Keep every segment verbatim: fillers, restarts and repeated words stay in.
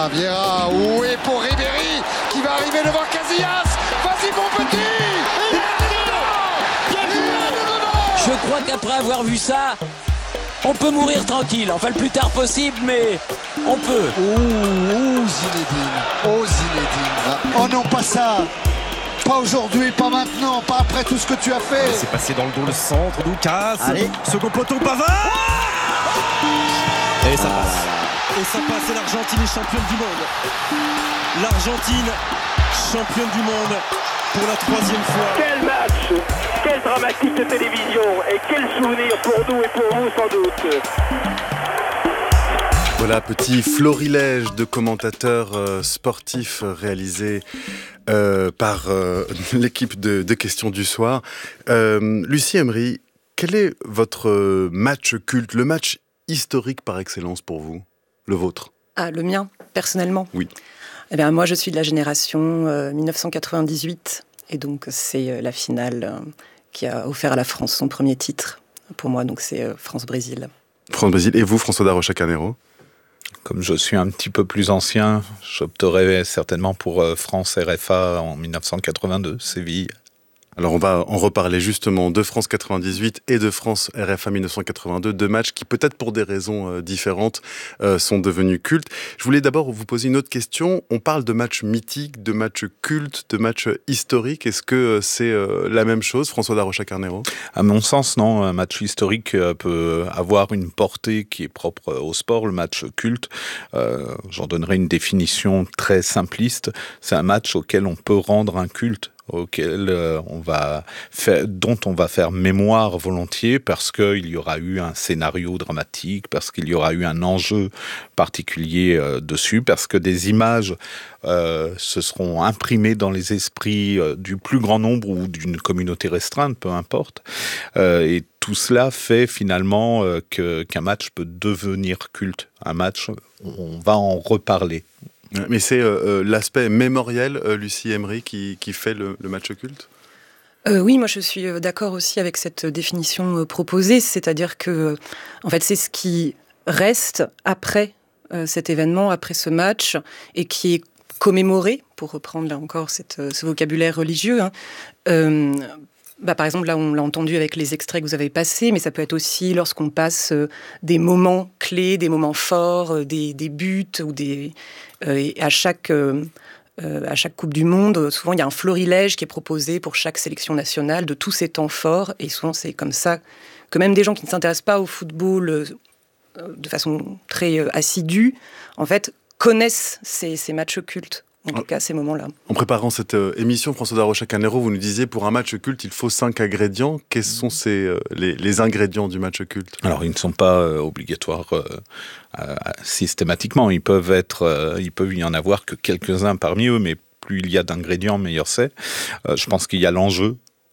Vieira, Vieira, où est pour Ribéry qui va arriver devant Casillas. Vas-y mon petit. Je crois qu'après avoir vu ça, on peut mourir tranquille, enfin le plus tard possible, mais on peut. Oh, oh Zinedine, oh Zinedine. Oh non, pas ça. Pas aujourd'hui, pas maintenant, pas après tout ce que tu as fait. C'est passé dans le dos le centre, Doukas. Allez. Second poteau, Pavard. Et ça passe. Et ça passe, et l'Argentine est championne du monde. L'Argentine, championne du monde pour la troisième fois. Quel match, quel dramatique de télévision et quel souvenir pour nous et pour vous sans doute. Voilà, petit florilège de commentateurs euh, sportifs euh, réalisés euh, par euh, l'équipe de, de Questions du Soir. Euh, Lucie Emery, quel est votre match culte, le match historique par excellence pour vous, le vôtre? Ah, le mien, personnellement? Oui. Eh bien, moi, je suis de la génération euh, dix-neuf cent quatre-vingt-dix-huit, et donc c'est euh, la finale euh, qui a offert à la France son premier titre. Pour moi, donc c'est euh, France-Brésil. France-Brésil. Et vous, François Darocha-Carneiro? Comme je suis un petit peu plus ancien, j'opterais certainement pour euh, France-R F A en dix-neuf cent quatre-vingt-deux, Séville. Alors on va en reparler justement de France quatre-vingt-dix-huit et de France R F A dix-neuf cent quatre-vingt-deux, deux matchs qui peut-être pour des raisons euh, différentes euh, sont devenus cultes. Je voulais d'abord vous poser une autre question. On parle de matchs mythiques, de matchs cultes, de matchs historiques. Est-ce que euh, c'est euh, la même chose, François Darocha-Carneiro? À mon sens, non. Un match historique euh, peut avoir une portée qui est propre au sport. Le match culte, euh, j'en donnerai une définition très simpliste. C'est un match auquel on peut rendre un culte, auquel euh, on va faire, dont on va faire mémoire volontiers parce qu'il y aura eu un scénario dramatique, parce qu'il y aura eu un enjeu particulier euh, dessus, parce que des images euh, se seront imprimées dans les esprits euh, du plus grand nombre ou d'une communauté restreinte, peu importe. Euh, et tout cela fait finalement euh, que, qu'un match peut devenir culte. Un match, on va en reparler. Mais c'est euh, l'aspect mémoriel, euh, Lucie Emery, qui, qui fait le, le match culte? euh, Oui, moi je suis d'accord aussi avec cette définition euh, proposée, c'est-à-dire que euh, en fait, c'est ce qui reste après euh, cet événement, après ce match, et qui est commémoré, pour reprendre là encore cette, ce vocabulaire religieux, hein, euh, Bah, par exemple, là, on l'a entendu avec les extraits que vous avez passés, mais ça peut être aussi lorsqu'on passe euh, des moments clés, des moments forts, euh, des, des buts, ou des, euh, et à chaque, euh, euh, à chaque Coupe du Monde, souvent, il y a un florilège qui est proposé pour chaque sélection nationale de tous ces temps forts, et souvent, c'est comme ça que même des gens qui ne s'intéressent pas au football euh, de façon très euh, assidue, en fait, connaissent ces, ces matchs cultes. En tout cas, ces moments-là. En préparant cette euh, émission, François Darocha-Carneiro, vous nous disiez, pour un match culte, il faut cinq ingrédients. Quels sont ces, euh, les, les ingrédients du match culte? Alors, ils ne sont pas euh, obligatoires euh, euh, systématiquement. Ils peuvent être, euh, il peut y en avoir que quelques-uns parmi eux, mais plus il y a d'ingrédients, meilleur c'est. Euh, je pense qu'il y a l'enjeu.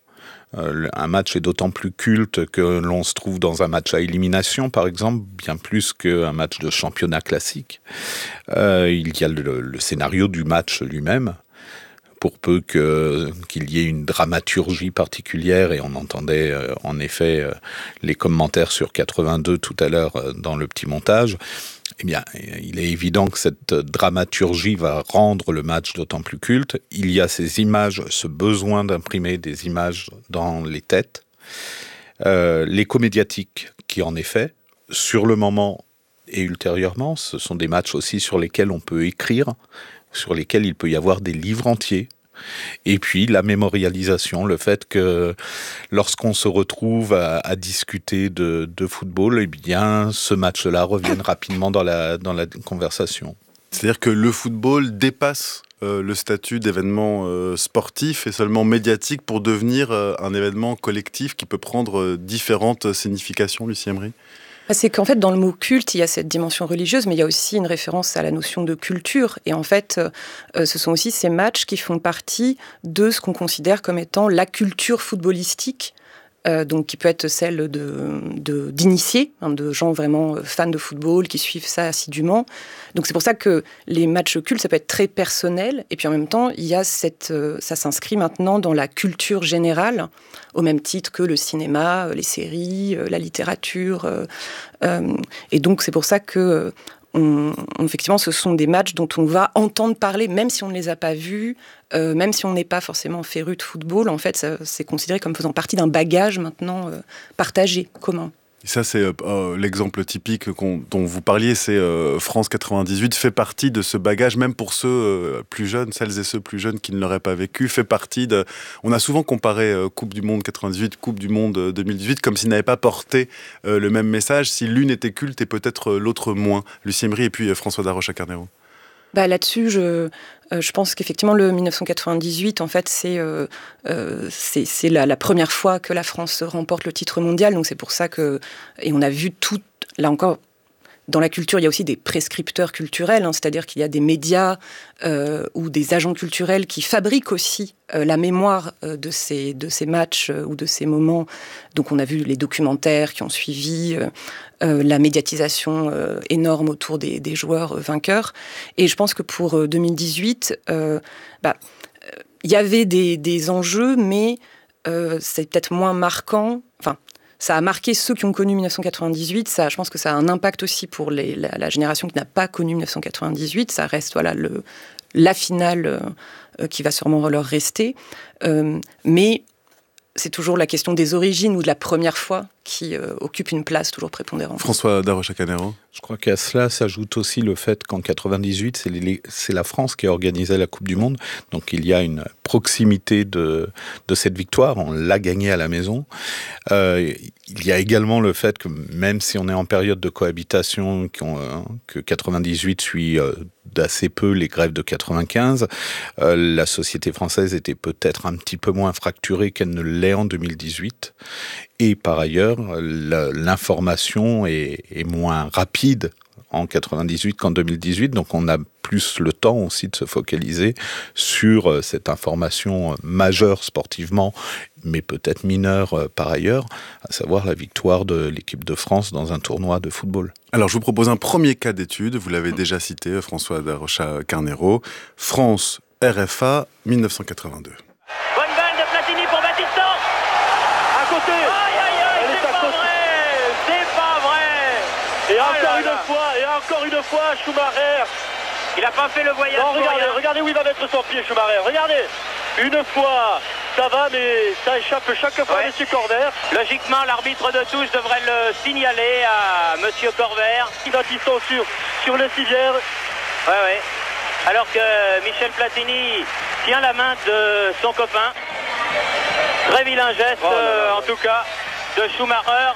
Euh, un match est d'autant plus culte que l'on se trouve dans un match à élimination, par exemple, bien plus qu'un match de championnat classique. Euh, il y a le, le scénario du match lui-même, pour peu que, qu'il y ait une dramaturgie particulière, et on entendait euh, en effet euh, les commentaires sur quatre-vingt-deux tout à l'heure euh, dans le petit montage. Eh bien, il est évident que cette dramaturgie va rendre le match d'autant plus culte. Il y a ces images, ce besoin d'imprimer des images dans les têtes. Euh, l'écho médiatique qui, en effet, sur le moment et ultérieurement, ce sont des matchs aussi sur lesquels on peut écrire, sur lesquels il peut y avoir des livres entiers. Et puis la mémorialisation, le fait que lorsqu'on se retrouve à, à discuter de, de football, eh bien ce match-là revienne rapidement dans la, dans la conversation. C'est-à-dire que le football dépasse euh, le statut d'événement euh, sportif et seulement médiatique pour devenir euh, un événement collectif qui peut prendre euh, différentes significations, Lucie Emery? C'est qu'en fait, dans le mot culte, il y a cette dimension religieuse, mais il y a aussi une référence à la notion de culture. Et en fait, euh, ce sont aussi ces matchs qui font partie de ce qu'on considère comme étant la culture footballistique, euh, donc qui peut être celle de, de, d'initiés, hein, de gens vraiment fans de football, qui suivent ça assidûment. Donc c'est pour ça que les matchs cultes, ça peut être très personnel, et puis en même temps, il y a cette, euh, ça s'inscrit maintenant dans la culture générale, au même titre que le cinéma, les séries, la littérature. Euh, euh, et donc, c'est pour ça que euh, on, on, effectivement, ce sont des matchs dont on va entendre parler, même si on ne les a pas vus, euh, même si on n'est pas forcément féru de football. En fait, ça, c'est considéré comme faisant partie d'un bagage maintenant euh, partagé, commun. Ça, c'est euh, l'exemple typique qu'on, dont vous parliez, c'est euh, France quatre-vingt-dix-huit fait partie de ce bagage, même pour ceux euh, plus jeunes, celles et ceux plus jeunes qui ne l'auraient pas vécu, fait partie de... On a souvent comparé euh, Coupe du Monde quatre-vingt-dix-huit, Coupe du Monde euh, deux mille dix-huit, comme s'ils n'avaient pas porté euh, le même message, si l'une était culte et peut-être euh, l'autre moins. Lucie Emery et puis euh, François Darocha-Carnero. Bah, là-dessus, je, euh, je pense qu'effectivement, le mille neuf cent quatre-vingt-dix-huit, en fait, c'est, euh, euh, c'est, c'est la, la première fois que la France remporte le titre mondial. Donc c'est pour ça que... Et on a vu tout... Là encore, dans la culture, il y a aussi des prescripteurs culturels, hein, c'est-à-dire qu'il y a des médias euh, ou des agents culturels qui fabriquent aussi euh, la mémoire euh, de, ces, de ces matchs euh, ou de ces moments. Donc on a vu les documentaires qui ont suivi... Euh, Euh, la médiatisation euh, énorme autour des, des joueurs euh, vainqueurs. Et je pense que pour euh, deux mille dix-huit, euh, bah, il y avait des, des enjeux, mais euh, c'est peut-être moins marquant. Enfin, ça a marqué ceux qui ont connu mille neuf cent quatre-vingt-dix-huit. Ça, je pense que ça a un impact aussi pour les, la, la génération qui n'a pas connu mille neuf cent quatre-vingt-dix-huit. Ça reste voilà, le, la finale euh, qui va sûrement leur rester. Euh, mais c'est toujours la question des origines ou de la première fois qui euh, occupe une place toujours prépondérante. François Darocha-Carnero. Je crois qu'à cela s'ajoute aussi le fait qu'en quatre-vingt-dix-huit, c'est, les, c'est la France qui a organisé la Coupe du Monde. Donc il y a une proximité de, de cette victoire. On l'a gagnée à la maison. Euh, il y a également le fait que même si on est en période de cohabitation, euh, que quatre-vingt-dix-huit suit euh, d'assez peu les grèves de quatre-vingt-quinze, euh, la société française était peut-être un petit peu moins fracturée qu'elle ne l'est en deux mille dix-huit. Et par ailleurs, l'information est, est moins rapide en quatre-vingt-dix-huit qu'en deux mille dix-huit, donc on a plus le temps aussi de se focaliser sur cette information majeure sportivement, mais peut-être mineure par ailleurs, à savoir la victoire de l'équipe de France dans un tournoi de football. Alors je vous propose un premier cas d'étude, vous l'avez déjà cité, François Darocha-Carnero, France R F A mille neuf cent quatre-vingt-deux. Bonne balle de Platini pour Battiston. À côté. Aïe aïe aïe, c'est pas vrai. C'est pas vrai. Et encore une fois, et encore une fois, Schumacher. Il a pas fait le voyage. Non, regardez, regardez où il va mettre son pied, Schumacher. Regardez. Une fois, ça va, mais ça échappe chaque fois à M. Corvère. Logiquement, l'arbitre de touche devrait le signaler à M. Corvère. Battiston sur, sur le civière. Ouais, ouais. Alors que Michel Platini tient la main de son copain. Très vilain geste, oh là là. Euh, en tout cas, de Schumacher.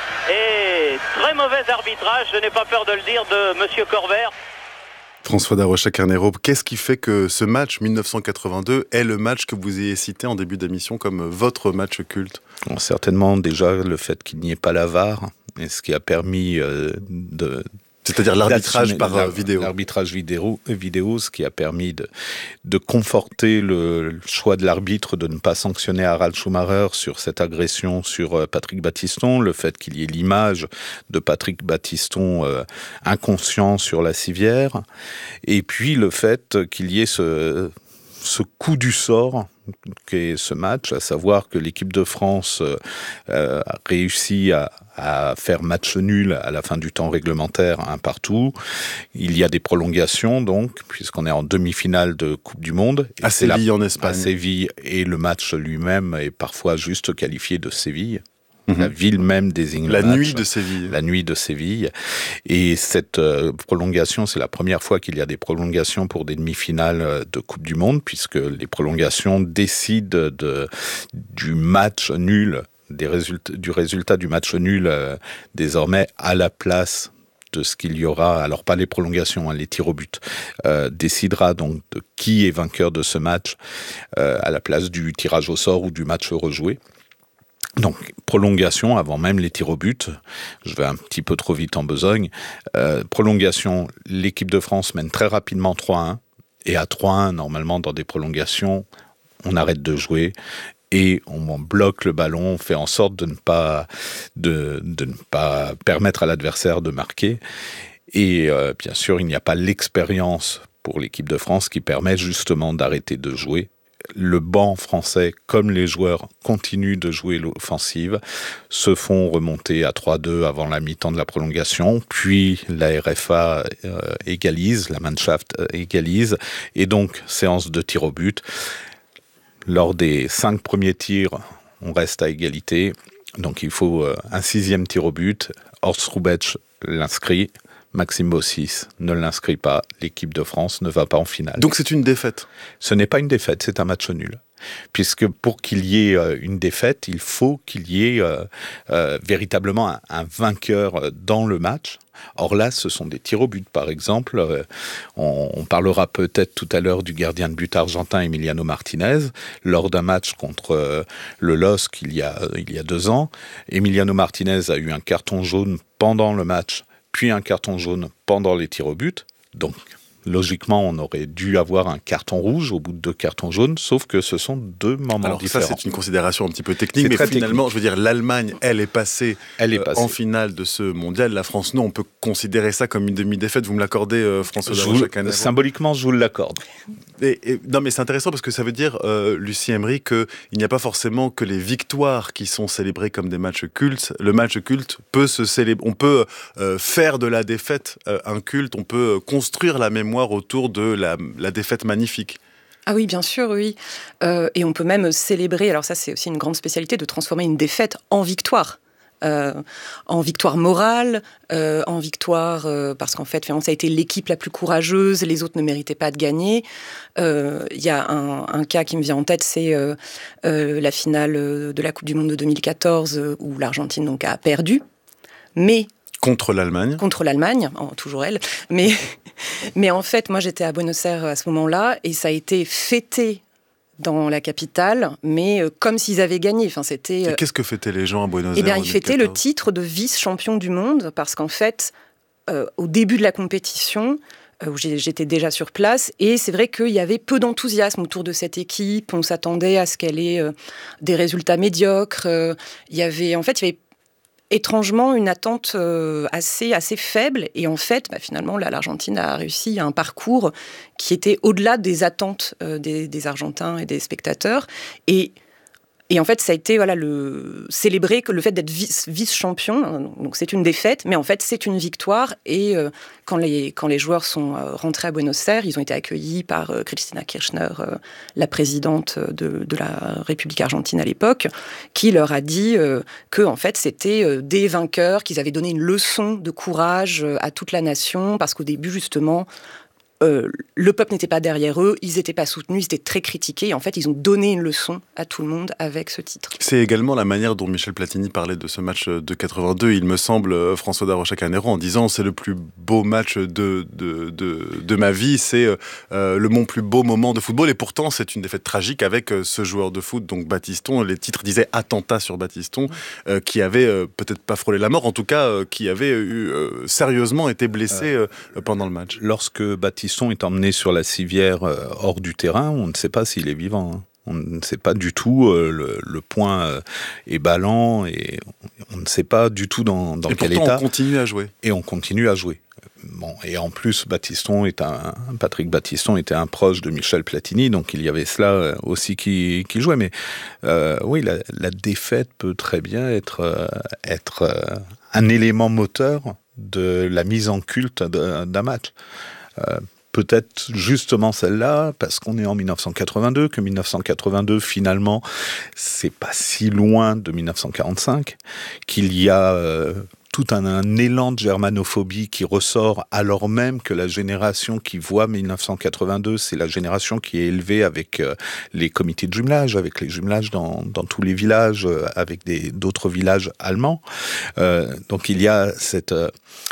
Et très mauvais arbitrage, je n'ai pas peur de le dire, de M. Corvère. François Darocha-Carnero, qu'est-ce qui fait que ce match mille neuf cent quatre-vingt-deux est le match que vous ayez cité en début d'émission comme votre match culte ? Bon, certainement déjà le fait qu'il n'y ait pas la V A R, et ce qui a permis euh, de... C'est-à-dire l'arbitrage par la, vidéo. L'arbitrage vidéo, vidéo, ce qui a permis de, de conforter le, le choix de l'arbitre de ne pas sanctionner Harald Schumacher sur cette agression sur Patrick Battiston, le fait qu'il y ait l'image de Patrick Battiston euh, inconscient sur la civière, et puis le fait qu'il y ait ce, ce coup du sort qu'est ce match, à savoir que l'équipe de France euh, a réussi à à faire match nul à la fin du temps réglementaire, un partout. Il y a des prolongations, donc, puisqu'on est en demi-finale de Coupe du Monde. À Séville, la, en Espagne. À Séville, et le match lui-même est parfois juste qualifié de Séville. Mmh. La ville même désigne la le match. nuit de Séville. La nuit de Séville. Et cette euh, prolongation, c'est la première fois qu'il y a des prolongations pour des demi-finales de Coupe du Monde, puisque les prolongations décident de, du match nul, des résultats, du résultat du match nul euh, désormais à la place de ce qu'il y aura, alors pas les prolongations, hein, les tirs au but, euh, décidera donc de qui est vainqueur de ce match euh, à la place du tirage au sort ou du match rejoué. Donc, prolongation avant même les tirs au but. Je vais un petit peu trop vite en besogne. Euh, prolongation, l'équipe de France mène très rapidement trois à un. Et à trois à un, normalement, dans des prolongations, on arrête de jouer et on bloque le ballon, on fait en sorte de ne pas, de, de ne pas permettre à l'adversaire de marquer. Et euh, bien sûr, il n'y a pas l'expérience pour l'équipe de France qui permet justement d'arrêter de jouer le banc français, comme les joueurs, continuent de jouer l'offensive, se font remonter à trois deux avant la mi-temps de la prolongation, puis la R F A euh, égalise, la Mannschaft euh, égalise, et donc séance de tir au but. Lors des cinq premiers tirs, on reste à égalité, donc il faut euh, un sixième tir au but. Horst Hrubesch l'inscrit, Maxime Bossis ne l'inscrit pas, l'équipe de France ne va pas en finale. Donc c'est une défaite? Ce n'est pas une défaite, c'est un match nul. Puisque pour qu'il y ait euh, une défaite, il faut qu'il y ait euh, euh, véritablement un, un vainqueur dans le match. Or là, ce sont des tirs au but, par exemple. Euh, on, on parlera peut-être tout à l'heure du gardien de but argentin Emiliano Martinez. Lors d'un match contre euh, le L O S C il y a, il y a deux ans, Emiliano Martinez a eu un carton jaune pendant le match, puis un carton jaune pendant les tirs au but. Donc, logiquement, on aurait dû avoir un carton rouge au bout de deux cartons jaunes, sauf que ce sont deux moments Alors différents. Ça, c'est une considération un petit peu technique, C'est mais très finalement, technique. je veux dire, l'Allemagne, elle est passée, Elle est euh, passée. en finale de ce mondial. La France, non, on peut considérer ça comme une demi-défaite. Vous me l'accordez, euh, François Je Darocha vous- Canero. Symboliquement, je vous l'accorde. Et, et- non, mais c'est intéressant parce que ça veut dire, euh, Lucie Emery, qu'il n'y a pas forcément que les victoires qui sont célébrées comme des matchs cultes. Le match culte peut se célébrer. On peut euh, faire de la défaite euh, un culte. On peut euh, construire la mémoire autour de la, la défaite magnifique. Ah oui, bien sûr, oui. Euh, et on peut même célébrer, alors ça c'est aussi une grande spécialité, de transformer une défaite en victoire. Euh, en victoire morale, euh, en victoire euh, parce qu'en fait, finalement, ça a été l'équipe la plus courageuse, les autres ne méritaient pas de gagner. Il euh, y a un, un cas qui me vient en tête, c'est euh, euh, la finale de la Coupe du Monde de deux mille quatorze euh, où l'Argentine donc a perdu, mais Contre l'Allemagne. contre l'Allemagne, oh, toujours elle. Mais, mais en fait, moi, j'étais à Buenos Aires à ce moment-là et ça a été fêté dans la capitale, mais euh, comme s'ils avaient gagné. Enfin, c'était. Et qu'est-ce que fêtaient les gens à Buenos Aires Eh bien, en ils fêtaient le deux mille quatorze? titre de vice-champion du monde parce qu'en fait, euh, au début de la compétition, euh, où j'ai- j'étais déjà sur place, et c'est vrai qu'il y avait peu d'enthousiasme autour de cette équipe. On s'attendait à ce qu'elle ait euh, des résultats médiocres. Euh, il y avait, en fait, il y avait étrangement une attente euh, assez, assez faible. Et en fait, bah, finalement, là, l'Argentine a réussi un parcours qui était au-delà des attentes euh, des, des Argentins et des spectateurs. Et, et en fait, ça a été voilà, le, célébré que le fait d'être vice, vice-champion. Hein, donc c'est une défaite, mais en fait, c'est une victoire. Et euh, quand, les, quand les joueurs sont euh, rentrés à Buenos Aires, ils ont été accueillis par euh, Cristina Kirchner, euh, la présidente de, de la République argentine à l'époque, qui leur a dit euh, que en fait, c'était euh, des vainqueurs, qu'ils avaient donné une leçon de courage euh, à toute la nation, parce qu'au début, justement, Euh, le peuple n'était pas derrière eux, ils n'étaient pas soutenus, ils étaient très critiqués. Et en fait, ils ont donné une leçon à tout le monde avec ce titre. C'est également la manière dont Michel Platini parlait de ce match de quatre-vingt-deux, il me semble, euh, François Darocha Canero, en disant c'est le plus beau match de, de, de, de ma vie, c'est euh, le mon plus beau moment de football. Et pourtant, c'est une défaite tragique avec euh, ce joueur de foot, donc Battiston. Les titres disaient attentat sur Battiston, euh, qui avait euh, peut-être pas frôlé la mort, en tout cas, euh, qui avait eu euh, sérieusement été blessé euh, pendant le match. Lorsque Battiston est emmené sur la civière euh, hors du terrain, on ne sait pas s'il est vivant. Hein. On ne sait pas du tout, euh, le, le point euh, est ballant et on ne sait pas du tout dans, dans et quel pourtant, état. on continue à jouer. Et on continue à jouer. Bon, et en plus, Battiston est un, Patrick Battiston était un proche de Michel Platini, donc il y avait cela aussi qui, qui jouait. Mais euh, oui, la, la défaite peut très bien être, euh, être euh, un élément moteur de la mise en culte d'un, d'un match. Euh, Peut-être justement celle-là, parce qu'on est en dix-neuf cent quatre-vingt-deux, que dix-neuf cent quatre-vingt-deux, finalement, c'est pas si loin de dix-neuf cent quarante-cinq, qu'il y a euh, tout un, un élan de germanophobie qui ressort, alors même que la génération qui voit dix-neuf cent quatre-vingt-deux, c'est la génération qui est élevée avec euh, les comités de jumelage, avec les jumelages dans, dans tous les villages, euh, avec des, d'autres villages allemands. Euh, donc il y a cette... Euh,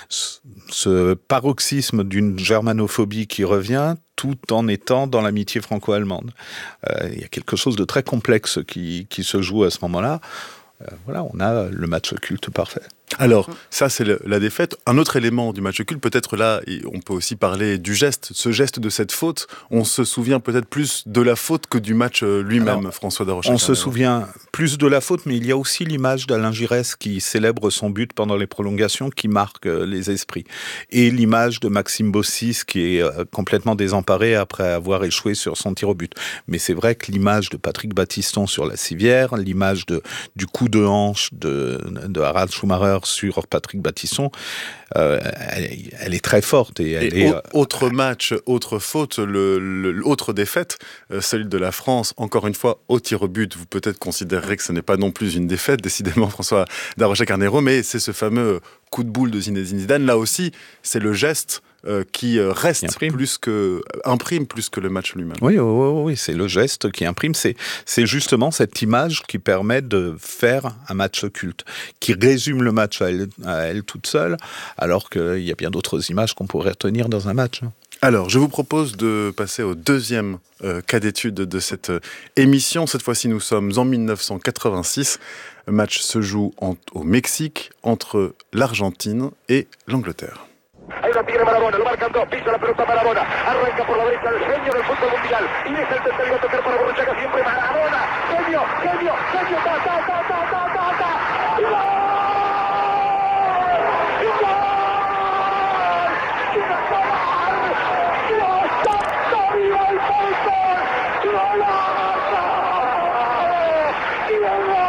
ce paroxysme d'une germanophobie qui revient tout en étant dans l'amitié franco-allemande. Euh, il y a quelque chose de très complexe qui, qui se joue à ce moment-là. euh, voilà, on a le match culte parfait. Alors, ça, c'est le, la défaite. Un autre élément du match culte, peut-être là, on peut aussi parler du geste. Ce geste de cette faute, on se souvient peut-être plus de la faute que du match lui-même, Alors, François Darocher. On se souvient plus de la faute, mais il y a aussi l'image d'Alain Giresse qui célèbre son but pendant les prolongations, qui marque les esprits. Et l'image de Maxime Bossis qui est complètement désemparé après avoir échoué sur son tir au but. Mais c'est vrai que l'image de Patrick Battiston sur la civière, l'image de, du coup de hanche de, de Harald Schumacher sur Patrick Battiston, euh, elle, elle est très forte. Et, elle et est, au, autre match, autre faute, le, le, l'autre défaite, euh, celle de la France, encore une fois, au tir au but. Vous peut-être considérerez que ce n'est pas non plus une défaite, décidément, François Darocher-Carnero, mais c'est ce fameux coup de boule de Zinedine Zidane. Là aussi, c'est le geste Euh, qui euh, reste imprime. plus que imprime plus que le match lui-même. Oui, oui, oui, c'est le geste qui imprime. C'est c'est justement cette image qui permet de faire un match culte, qui résume le match à elle, à elle toute seule, alors qu'il y a bien d'autres images qu'on pourrait retenir dans un match. Alors, je vous propose de passer au deuxième euh, cas d'étude de cette euh, émission. Cette fois-ci, nous sommes en dix-neuf cent quatre-vingt-six. Le match se joue en, au Mexique entre l'Argentine et l'Angleterre. Ahí lo tiene Maradona, lo marcan dos, pisa la pelota Maradona, arranca por la derecha el genio del fútbol mundial, y deja el tercero a tocar para Borruchaga, siempre Maradona, genio, genio, genio, ta, ta, ta, ta, ta, ta, ta, y gol, y gol, y gol, Dios santo, viva el fútbol, golazo, y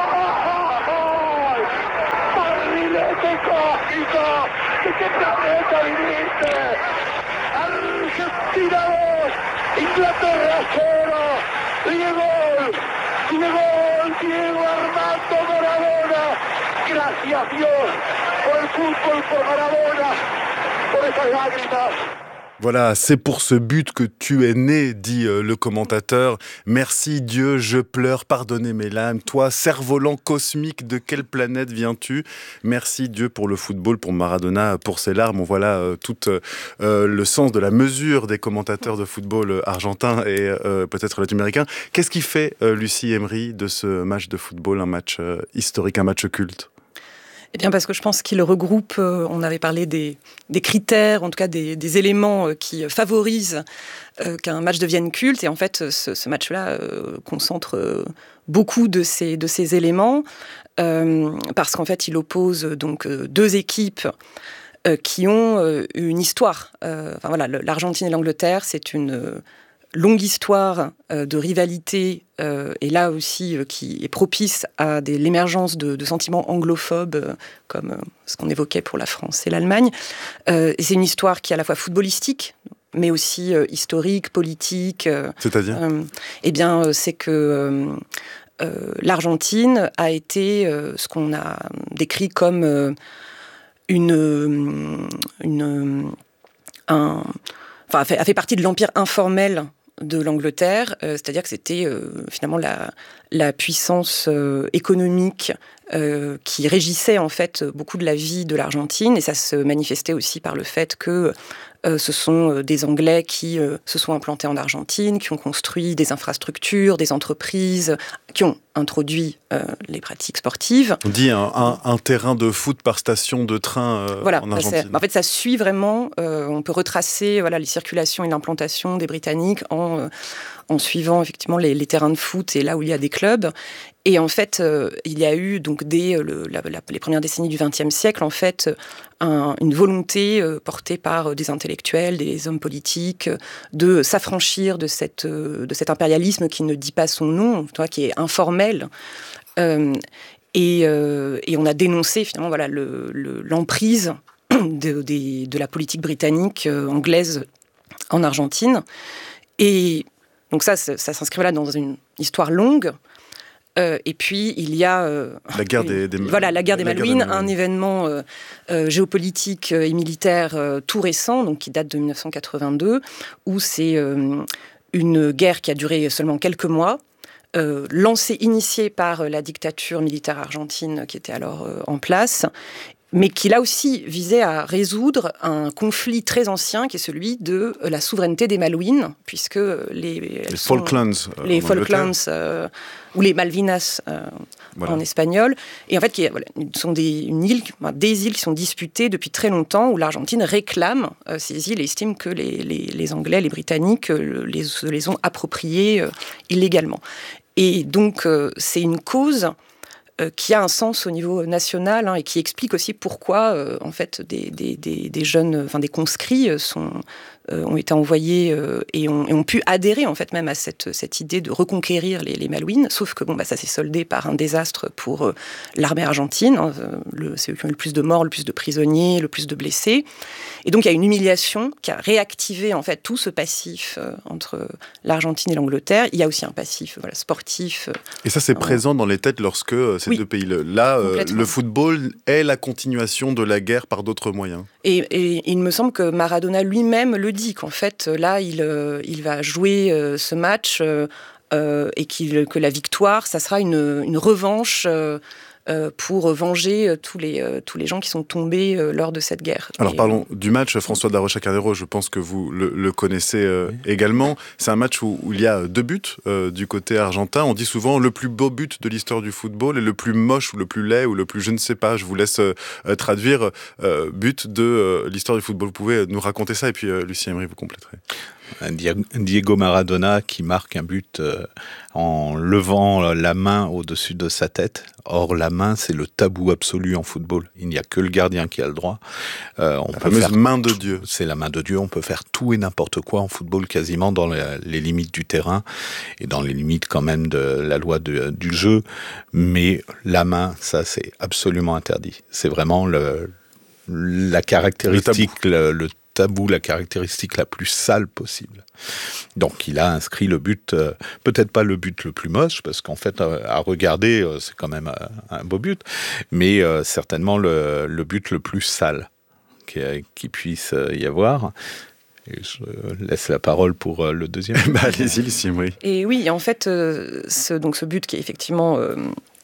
gol, barrilete cósmico. ¿De qué planeta viniste? Argentina dos, Inglaterra cero, Diego, Diego, Diego Armando Maradona. Gracias Dios por el fútbol, por Maradona, por esas lágrimas. Voilà, c'est pour ce but que tu es né, dit euh, le commentateur. Merci Dieu, je pleure, pardonnez mes larmes. Toi, cerf-volant cosmique, de quelle planète viens-tu? Merci Dieu pour le football, pour Maradona, pour ses larmes. On voit là euh, tout euh, le sens de la mesure des commentateurs de football argentins et euh, peut-être latino-américains. Qu'est-ce qui fait, euh, Lucie Emery, de ce match de football un match euh, historique, un match culte? Eh bien, parce que je pense qu'il regroupe, euh, on avait parlé des, des critères, en tout cas des, des éléments euh, qui favorisent euh, qu'un match devienne culte. Et en fait, ce, ce match-là euh, concentre euh, beaucoup de ces, de ces éléments, euh, parce qu'en fait, il oppose donc euh, deux équipes euh, qui ont euh, une histoire. Euh, enfin voilà, l'Argentine et l'Angleterre, c'est une euh, longue histoire euh, de rivalité, euh, et là aussi euh, qui est propice à des, l'émergence de, de sentiments anglophobes, euh, comme euh, ce qu'on évoquait pour la France et l'Allemagne. Euh, et c'est une histoire qui est à la fois footballistique, mais aussi euh, historique, politique. Euh, C'est-à-dire euh, Eh bien, euh, c'est que euh, euh, l'Argentine a été euh, ce qu'on a décrit comme euh, une, une un, enfin, a fait, a fait partie de l'empire informel de l'Angleterre, euh, c'est-à-dire que c'était euh, finalement la, la puissance euh, économique euh, qui régissait en fait beaucoup de la vie de l'Argentine, et ça se manifestait aussi par le fait que euh, ce sont des Anglais qui euh, se sont implantés en Argentine, qui ont construit des infrastructures, des entreprises, qui ont introduit euh, les pratiques sportives. On dit un, un, un terrain de foot par station de train euh, voilà, en Argentine. En fait, ça suit vraiment, euh, on peut retracer voilà, les circulations et l'implantation des Britanniques en, euh, en suivant effectivement les, les terrains de foot et là où il y a des clubs. Et en fait, euh, il y a eu, donc, dès le, la, la, les premières décennies du vingtième siècle, en fait, un, une volonté euh, portée par des intellectuels, des hommes politiques, de s'affranchir de, cette, euh, de cet impérialisme qui ne dit pas son nom, tu vois, qui est informel. Euh, et, euh, et on a dénoncé, finalement, voilà, le, le, l'emprise de, de, de la politique britannique, euh, anglaise, en Argentine. Et donc ça, ça, ça s'inscrit là dans une histoire longue. Euh, et puis, il y a... Euh, la guerre des, des, voilà, la guerre des la Malouines, guerre des un événement euh, euh, géopolitique et militaire euh, tout récent, donc qui date de dix-neuf cent quatre-vingt-deux, où c'est euh, une guerre qui a duré seulement quelques mois, euh, lancée, initiée par la dictature militaire argentine qui était alors euh, en place, mais qui là aussi visait à résoudre un conflit très ancien qui est celui de la souveraineté des Malouines, puisque les, les sont, Falklands, euh, les Falklands euh, ou les Malvinas euh, voilà. en espagnol, et en fait qui voilà, sont des, une île, des îles qui sont disputées depuis très longtemps, où l'Argentine réclame euh, ces îles et estime que les, les, les Anglais, les Britanniques euh, les, les ont appropriées euh, illégalement. Et donc euh, c'est une cause qui a un sens au niveau national hein, et qui explique aussi pourquoi euh, en fait des, des, des, des jeunes, enfin des conscrits sont, euh, ont été envoyés euh, et, ont, et ont pu adhérer en fait même à cette, cette idée de reconquérir les, les Malouines. Sauf que bon bah ça s'est soldé par un désastre pour euh, l'armée argentine. Hein, le, c'est eux qui ont eu le plus de morts, le plus de prisonniers, le plus de blessés. Et donc il y a une humiliation qui a réactivé en fait tout ce passif euh, entre l'Argentine et l'Angleterre. Il y a aussi un passif voilà, sportif. Euh, et ça c'est euh, présent dans les têtes lorsque euh, ces oui, deux pays là, euh, le football est la continuation de la guerre par d'autres moyens. Et, et, et il me semble que Maradona lui-même le dit qu'en fait là il euh, il va jouer euh, ce match euh, euh, et qu'il, que la victoire ça sera une une revanche. Euh, Euh, pour venger euh, tous, les, euh, tous les gens qui sont tombés euh, lors de cette guerre. Alors et, parlons euh... du match, François Darocha-Carneiro, je pense que vous le, le connaissez euh, oui. également. C'est un match où, où il y a deux buts euh, du côté argentin. On dit souvent le plus beau but de l'histoire du football et le plus moche ou le plus laid ou le plus je ne sais pas. Je vous laisse euh, traduire euh, but de euh, l'histoire du football. Vous pouvez nous raconter ça et puis euh, Lucien Emery, vous compléterez. Diego Maradona qui marque un but euh, en levant la main au-dessus de sa tête. Or, la main, c'est le tabou absolu en football. Il n'y a que le gardien qui a le droit. Euh, on la peut fameuse faire main de Dieu. C'est la main de Dieu. On peut faire tout et n'importe quoi en football, quasiment dans les, les limites du terrain et dans les limites quand même de la loi de, du jeu. Mais la main, ça, c'est absolument interdit. C'est vraiment le, la caractéristique, le, le tabou, la caractéristique la plus sale possible. Donc il a inscrit le but, euh, peut-être pas le but le plus moche, parce qu'en fait, euh, à regarder, euh, c'est quand même euh, un beau but, mais euh, certainement le, le but le plus sale qui, qui puisse y avoir. Et je laisse la parole pour euh, le deuxième. bah, allez-y, Lucie, oui. Et oui, en fait, euh, ce, donc ce but qui est effectivement... Euh,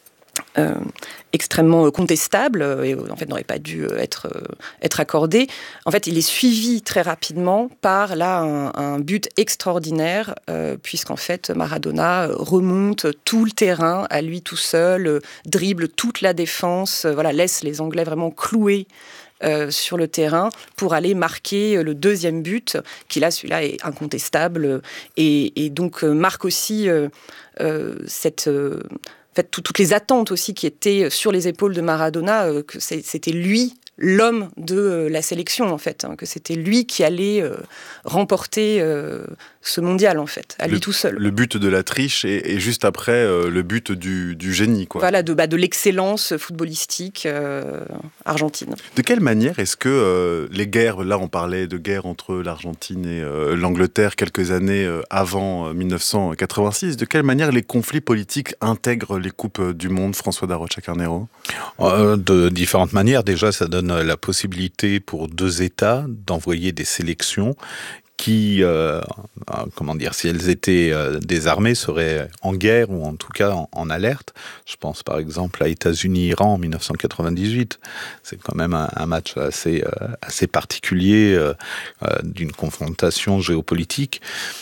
Euh, extrêmement contestable et en fait n'aurait pas dû être être accordé. En fait, il est suivi très rapidement par là un, un but extraordinaire euh, puisqu'en fait Maradona remonte tout le terrain à lui tout seul, euh, dribble toute la défense, euh, voilà, laisse les Anglais vraiment cloués Euh, sur le terrain pour aller marquer le deuxième but, qui là, celui-là est incontestable et, et donc euh, marque aussi euh, euh, cette... Euh, en fait, tout, toutes les attentes aussi qui étaient sur les épaules de Maradona, euh, que c'est, c'était lui l'homme de euh, la sélection, en fait, hein, que c'était lui qui allait euh, remporter euh, ce mondial, en fait, à le, lui tout seul. Le but de la triche et, et juste après, euh, le but du, du génie, quoi. Voilà, de, bah, de l'excellence footballistique euh, argentine. De quelle manière est-ce que euh, les guerres, là on parlait de guerre entre l'Argentine et euh, l'Angleterre quelques années euh, avant euh, dix-neuf cent quatre-vingt-six, de quelle manière les conflits politiques intègrent les Coupes du Monde, François Darocha-Carneiro ? euh, De différentes manières. Déjà, ça donne la possibilité pour deux États d'envoyer des sélections qui, euh, comment dire, si elles étaient euh, désarmées, seraient en guerre ou en tout cas en, en alerte. Je pense par exemple à États-Unis-Iran en dix-neuf cent quatre-vingt-dix-huit. C'est quand même un, un match assez, euh, assez particulier euh, euh, d'une confrontation géopolitique.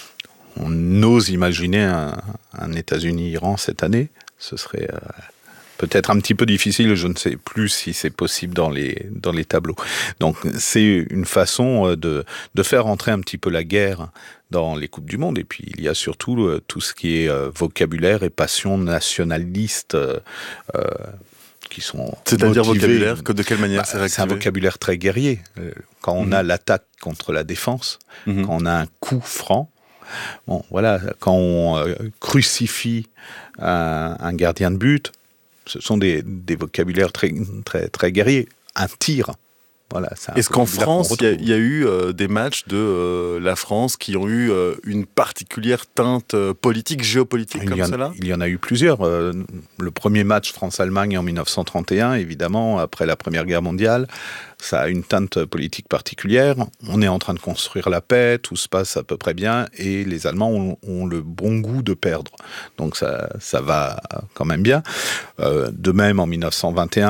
On ose imaginer un, un États-Unis-Iran cette année. Ce serait... Euh, peut-être un petit peu difficile, je ne sais plus si c'est possible dans les, dans les tableaux. Donc c'est une façon de, de faire entrer un petit peu la guerre dans les Coupes du Monde. Et puis il y a surtout euh, tout ce qui est euh, vocabulaire et passion nationaliste euh, euh, qui sont C'est-à-dire motivés. Vocabulaire, que de quelle manière bah, c'est réactivé ? C'est un vocabulaire très guerrier. Quand on mmh. a l'attaque contre la défense, mmh. quand on a un coup franc, bon, voilà, quand on euh, crucifie un, un gardien de but, ce sont des, des vocabulaires très, très, très guerriers. Un tir, voilà. C'est Est-ce qu'en France, il y, y a eu euh, des matchs de euh, la France qui ont eu euh, une particulière teinte euh, politique, géopolitique il comme y en, cela ? Il y en a eu plusieurs. Euh, le premier match France-Allemagne en dix-neuf cent trente et un, évidemment, après la Première Guerre mondiale, ça a une teinte politique particulière. On est en train de construire la paix, tout se passe à peu près bien, et les Allemands ont, ont le bon goût de perdre. Donc ça, ça va quand même bien. Euh, de même, en dix-neuf cent vingt et un,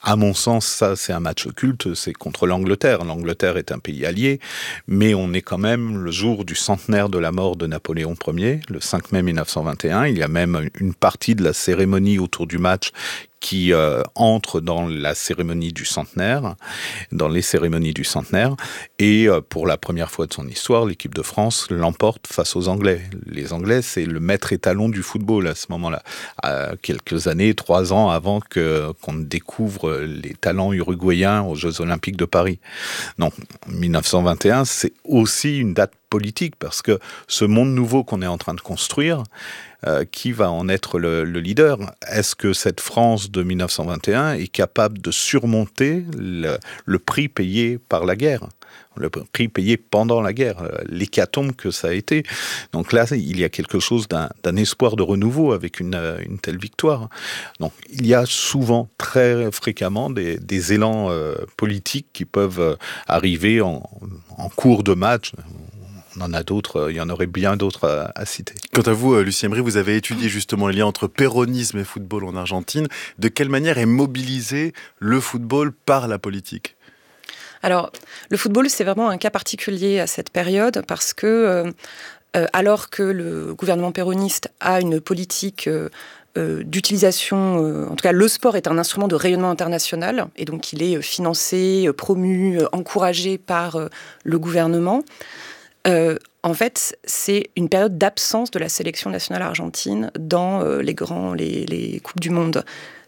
À mon sens, ça, c'est un match culte, c'est contre l'Angleterre. L'Angleterre est un pays allié, mais on est quand même le jour du centenaire de la mort de Napoléon Ier, le cinq mai mille neuf cent vingt et un. Il y a même une partie de la cérémonie autour du match qui euh, entre dans la cérémonie du centenaire, dans les cérémonies du centenaire. Et euh, pour la première fois de son histoire, l'équipe de France l'emporte face aux Anglais. Les Anglais, c'est le maître étalon du football à ce moment-là. À quelques années, trois ans avant que, qu'on découvre les talents uruguayens aux Jeux Olympiques de Paris. Donc, mille neuf cent vingt et un, c'est aussi une date politique parce que ce monde nouveau qu'on est en train de construire, Euh, qui va en être le, le leader? Est-ce que cette France de mille neuf cent vingt et un est capable de surmonter le, le prix payé par la guerre, le prix payé pendant la guerre, l'hécatombe que ça a été? Donc là, il y a quelque chose d'un, d'un espoir de renouveau avec une, une telle victoire. Donc il y a souvent, très fréquemment, des, des élans euh, politiques qui peuvent arriver en, en cours de match. On en a d'autres, il y en aurait bien d'autres à, à citer. Quant à vous, Lucie Emery, vous avez étudié justement les liens entre péronisme et football en Argentine. De quelle manière est mobilisé le football par la politique ? Alors, le football, c'est vraiment un cas particulier à cette période parce que, euh, euh, alors que le gouvernement péroniste a une politique euh, euh, d'utilisation, euh, en tout cas, le sport est un instrument de rayonnement international et donc il est financé, promu, encouragé par euh, le gouvernement. Euh, en fait, c'est une période d'absence de la sélection nationale argentine dans euh, les grands, les, les coupes du monde.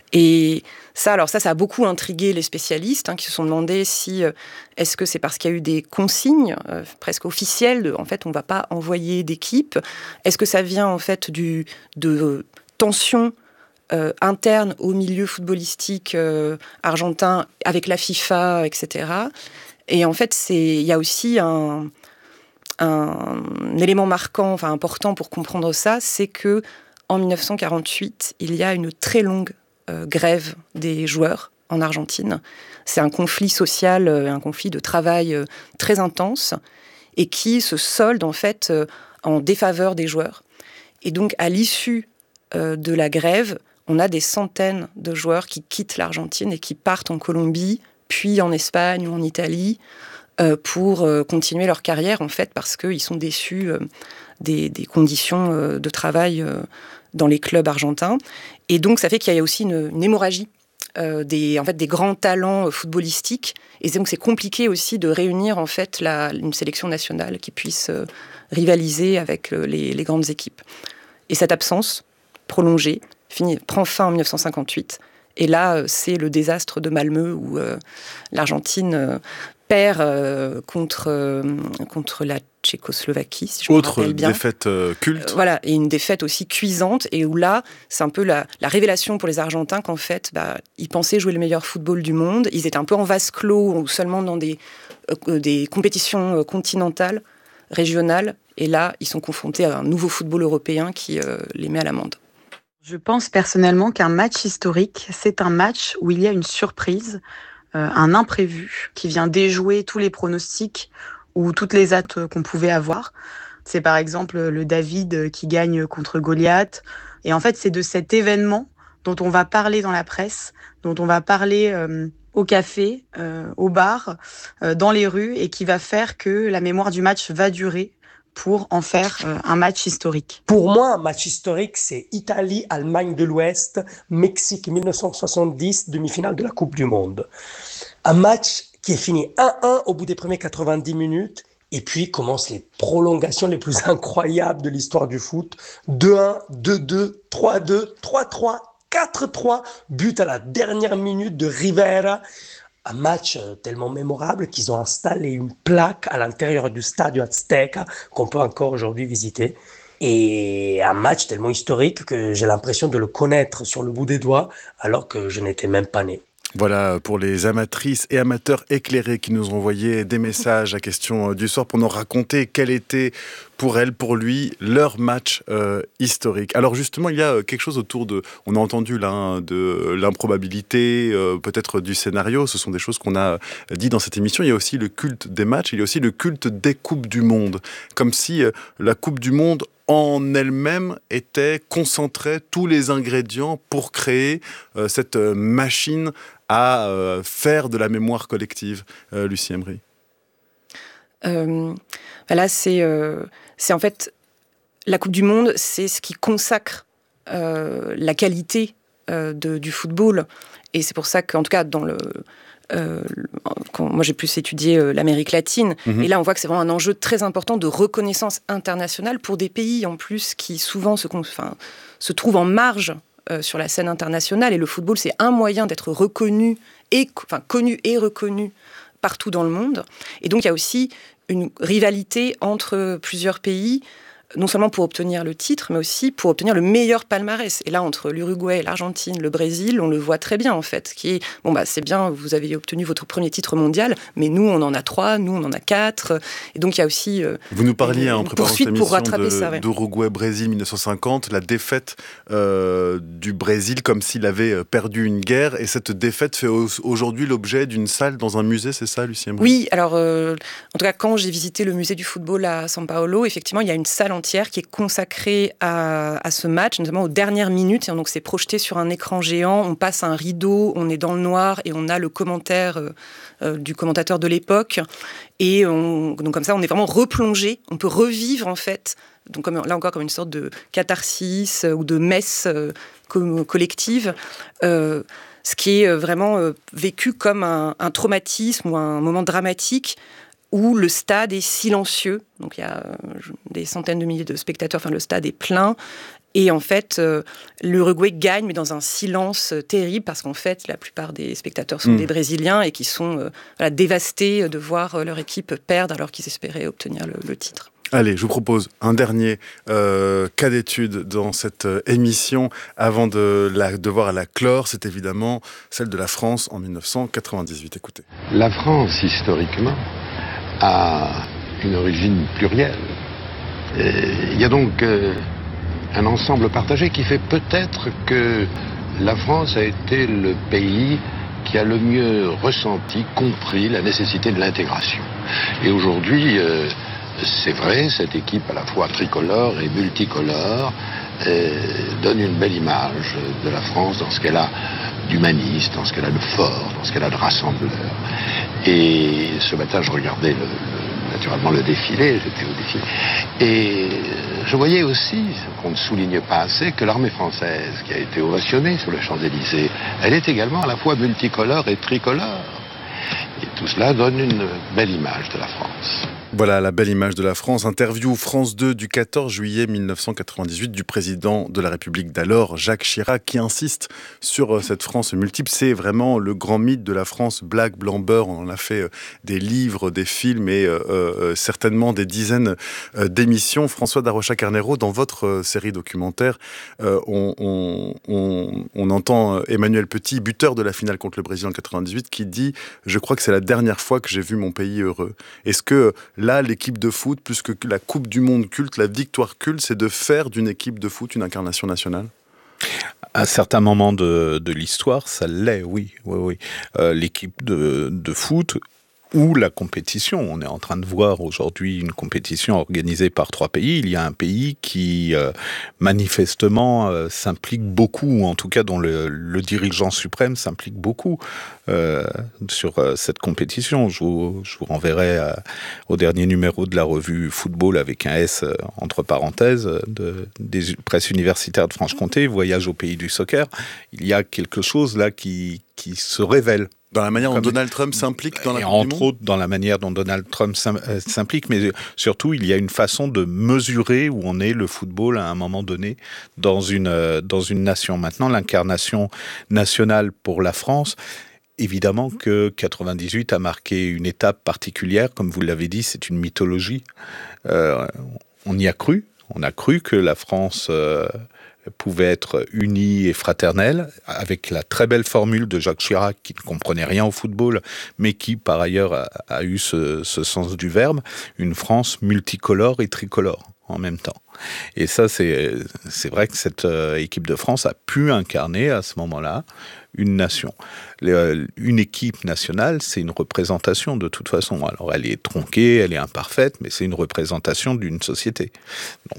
Et ça, alors ça, ça a beaucoup intrigué les spécialistes hein, qui se sont demandé si euh, est-ce que c'est parce qu'il y a eu des consignes euh, presque officielles, de, en fait, on ne va pas envoyer d'équipe. Est-ce que ça vient en fait du de euh, tensions euh, internes au milieu footballistique euh, argentin avec la FIFA, et cetera. Et en fait, c'est il y a aussi un Un élément marquant, enfin important pour comprendre ça, c'est que en mille neuf cent quarante-huit, il y a une très longue euh, grève des joueurs en Argentine. C'est un conflit social, euh, un conflit de travail euh, très intense et qui se solde en fait euh, en défaveur des joueurs. Et donc, à l'issue euh, de la grève, on a des centaines de joueurs qui quittent l'Argentine et qui partent en Colombie, puis en Espagne ou en Italie, Euh, pour euh, continuer leur carrière, en fait, parce qu'ils sont déçus euh, des, des conditions euh, de travail euh, dans les clubs argentins. Et donc, ça fait qu'il y a aussi une, une hémorragie euh, des, en fait, des grands talents euh, footballistiques. Et donc, c'est compliqué aussi de réunir, en fait, la, une sélection nationale qui puisse euh, rivaliser avec euh, les, les grandes équipes. Et cette absence prolongée finit, prend fin en mille neuf cent cinquante-huit. Et là, euh, c'est le désastre de Malmö, où euh, l'Argentine... Euh, perd euh, contre, euh, contre la Tchécoslovaquie, si je me rappelle bien. Autre défaite euh, culte. Euh, voilà, et une défaite aussi cuisante, et où là, c'est un peu la, la révélation pour les Argentins qu'en fait, bah, ils pensaient jouer le meilleur football du monde. Ils étaient un peu en vase clos, ou seulement dans des, euh, des compétitions continentales, régionales, et là, ils sont confrontés à un nouveau football européen qui euh, les met à l'amende. Je pense personnellement qu'un match historique, c'est un match où il y a une surprise, Euh, un imprévu qui vient déjouer tous les pronostics ou toutes les hâtes qu'on pouvait avoir. C'est par exemple le David qui gagne contre Goliath. Et en fait, c'est de cet événement dont on va parler dans la presse, dont on va parler euh, au café, euh, au bar, euh, dans les rues, et qui va faire que la mémoire du match va durer pour en faire euh, un match historique. Pour moi, un match historique, c'est Italie-Allemagne de l'Ouest, Mexique mille neuf cent soixante-dix, demi-finale de la Coupe du Monde. Un match qui est fini un un au bout des premières quatre-vingt-dix minutes, et puis commencent les prolongations les plus incroyables de l'histoire du foot. deux un, deux deux, trois deux, trois trois, quatre trois, but à la dernière minute de Rivera. Un match tellement mémorable qu'ils ont installé une plaque à l'intérieur du Stadio Azteca qu'on peut encore aujourd'hui visiter. Et un match tellement historique que j'ai l'impression de le connaître sur le bout des doigts alors que je n'étais même pas né. Voilà pour les amatrices et amateurs éclairés qui nous ont envoyé des messages à question du soir pour nous raconter quel était pour elle, pour lui, leur match euh, historique. Alors justement, il y a quelque chose autour de, on a entendu là, hein, de l'improbabilité, euh, peut-être du scénario, ce sont des choses qu'on a dit dans cette émission. Il y a aussi le culte des matchs, il y a aussi le culte des Coupes du Monde, comme si euh, la Coupe du Monde en elle-même était concentrée tous les ingrédients pour créer euh, cette euh, machine à euh, faire de la mémoire collective, euh, Lucie Emery. Euh, là, c'est, euh, c'est en fait la Coupe du Monde, c'est ce qui consacre euh, la qualité euh, de, du football, et c'est pour ça qu'en tout cas dans le Euh, quand moi j'ai plus étudié euh, l'Amérique latine, mmh. et là on voit que c'est vraiment un enjeu très important de reconnaissance internationale pour des pays en plus qui souvent se, enfin, se trouvent en marge euh, sur la scène internationale, et le football c'est un moyen d'être reconnu et, enfin, connu et reconnu partout dans le monde. Et donc il y a aussi une rivalité entre plusieurs pays, non seulement pour obtenir le titre, mais aussi pour obtenir le meilleur palmarès. Et là, entre l'Uruguay, l'Argentine, le Brésil, on le voit très bien, en fait, qui est, bon, bah, c'est bien, vous avez obtenu votre premier titre mondial, mais nous, on en a trois, nous, on en a quatre. Et donc, il y a aussi euh, vous nous parliez, hein, en préparant cette émission, pour rattraper de, ça, ouais. d'Uruguay-Brésil mille neuf cent cinquante, la défaite euh, du Brésil comme s'il avait perdu une guerre, et cette défaite fait au, aujourd'hui l'objet d'une salle dans un musée, c'est ça, Lucie Emery ? Oui, alors, euh, en tout cas, quand j'ai visité le musée du football à São Paulo, effectivement, il y a une salle entière qui est consacrée à, à ce match, notamment aux dernières minutes. Et donc, c'est projeté sur un écran géant. On passe un rideau, on est dans le noir et on a le commentaire euh, euh, du commentateur de l'époque. Et on, donc, comme ça, on est vraiment replongé. On peut revivre, en fait, donc comme, là encore, comme une sorte de catharsis euh, ou de messe euh, co- collective. Euh, ce qui est vraiment euh, vécu comme un, un traumatisme ou un moment dramatique, où le stade est silencieux. Donc il y a des centaines de milliers de spectateurs, enfin le stade est plein. Et en fait, euh, l'Uruguay gagne, mais dans un silence terrible, parce qu'en fait, la plupart des spectateurs sont mmh. des Brésiliens et qui sont euh, voilà, dévastés de voir leur équipe perdre alors qu'ils espéraient obtenir le, le titre. Allez, je vous propose un dernier euh, cas d'étude dans cette euh, émission avant de la devoir la clore. C'est évidemment celle de la France en mille neuf cent quatre-vingt-dix-huit. Écoutez. La France, historiquement, a une origine plurielle. Il y a donc euh, un ensemble partagé qui fait peut-être que la France a été le pays qui a le mieux ressenti, compris la nécessité de l'intégration. Et aujourd'hui, euh, c'est vrai, cette équipe à la fois tricolore et multicolore euh, donne une belle image de la France dans ce qu'elle a d'humaniste, dans ce qu'elle a de fort, dans ce qu'elle a de rassembleur. Et ce matin, je regardais le, le, naturellement le défilé, j'étais au défilé, et je voyais aussi, ce qu'on ne souligne pas assez, que l'armée française, qui a été ovationnée sur les Champs-Élysées, elle est également à la fois multicolore et tricolore. Et tout cela donne une belle image de la France. Voilà la belle image de la France. Interview France deux du quatorze juillet mille neuf cent quatre-vingt-dix-huit du président de la République d'alors, Jacques Chirac, qui insiste sur cette France multiple. C'est vraiment le grand mythe de la France, black, blanc, beurre. On en a fait des livres, des films et euh, euh, certainement des dizaines euh, d'émissions. François Darocha-Carnero, dans votre euh, série documentaire, euh, on, on, on, on entend Emmanuel Petit, buteur de la finale contre le Brésil en quatre-vingt-dix-huit, qui dit « Je crois que c'est la dernière fois que j'ai vu mon pays heureux ». Est-ce que là, l'équipe de foot, plus que la Coupe du Monde culte, la victoire culte, c'est de faire d'une équipe de foot une incarnation nationale ? À certains moments de, de l'histoire, ça l'est, oui. oui, oui. Euh, l'équipe de, de foot ou la compétition. On est en train de voir aujourd'hui une compétition organisée par trois pays. Il y a un pays qui, euh, manifestement, euh, s'implique beaucoup, ou en tout cas dont le, le dirigeant suprême s'implique beaucoup euh, sur euh, cette compétition. Je vous, je vous renverrai à, au dernier numéro de la revue Football avec un S euh, entre parenthèses de, des presses universitaires de Franche-Comté, Voyage au pays du soccer. Il y a quelque chose là qui, qui se révèle. Dans la manière dont Comme Donald Trump s'implique dans la et Coupe du entre Monde ? autres, dans la manière dont Donald Trump s'implique, mais surtout, il y a une façon de mesurer où on est le football à un moment donné dans une, dans une nation. Maintenant, l'incarnation nationale pour la France, évidemment que quatre-vingt-dix-huit a marqué une étape particulière. Comme vous l'avez dit, c'est une mythologie. Euh, on y a cru. On a cru que la France... Euh, pouvait être unie et fraternelle, avec la très belle formule de Jacques Chirac, qui ne comprenait rien au football, mais qui, par ailleurs, a, a eu ce, ce sens du verbe, une France multicolore et tricolore en même temps. Et ça, c'est, c'est vrai que cette euh, équipe de France a pu incarner, à ce moment-là, une nation. Le, une équipe nationale, c'est une représentation, de toute façon. Alors, elle est tronquée, elle est imparfaite, mais c'est une représentation d'une société. Donc,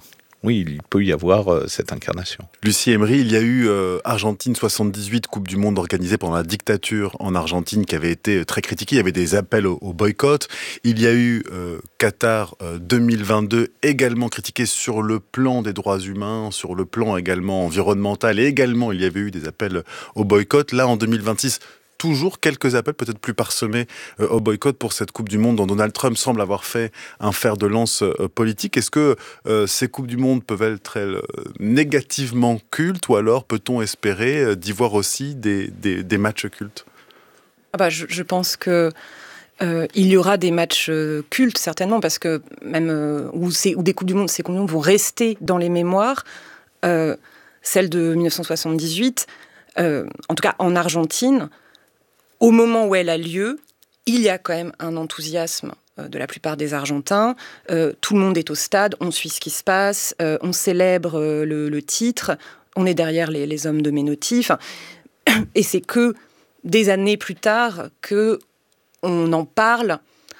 oui, il peut y avoir euh, cette incarnation. Lucie Emery, il y a eu euh, Argentine soixante-dix-huit, Coupe du Monde organisée pendant la dictature en Argentine, qui avait été très critiquée. Il y avait des appels au, au boycott. Il y a eu euh, Qatar euh, deux mille vingt-deux, également critiqué sur le plan des droits humains, sur le plan également environnemental. Et également, il y avait eu des appels au boycott. Là, en deux mille vingt-six, toujours quelques appels, peut-être plus parsemés, euh, au boycott pour cette Coupe du Monde dont Donald Trump semble avoir fait un fer de lance euh, politique. Est-ce que euh, ces Coupes du Monde peuvent être euh, négativement cultes, ou alors peut-on espérer euh, d'y voir aussi des, des, des matchs cultes ? ah bah, je, je pense que euh, il y aura des matchs euh, cultes, certainement, parce que même euh, où, c'est, où des Coupes du Monde, ces Coupes du Monde vont rester dans les mémoires. Euh, celle de dix-neuf cent soixante-dix-huit, euh, en tout cas en Argentine, au moment où elle a lieu, il y a quand même un enthousiasme de la plupart des Argentins. Euh, tout le monde est au stade, on suit ce qui se passe, euh, on célèbre euh, le, le titre, on est derrière les, les hommes de Menotti. Enfin, et c'est que des années plus tard qu'on en parle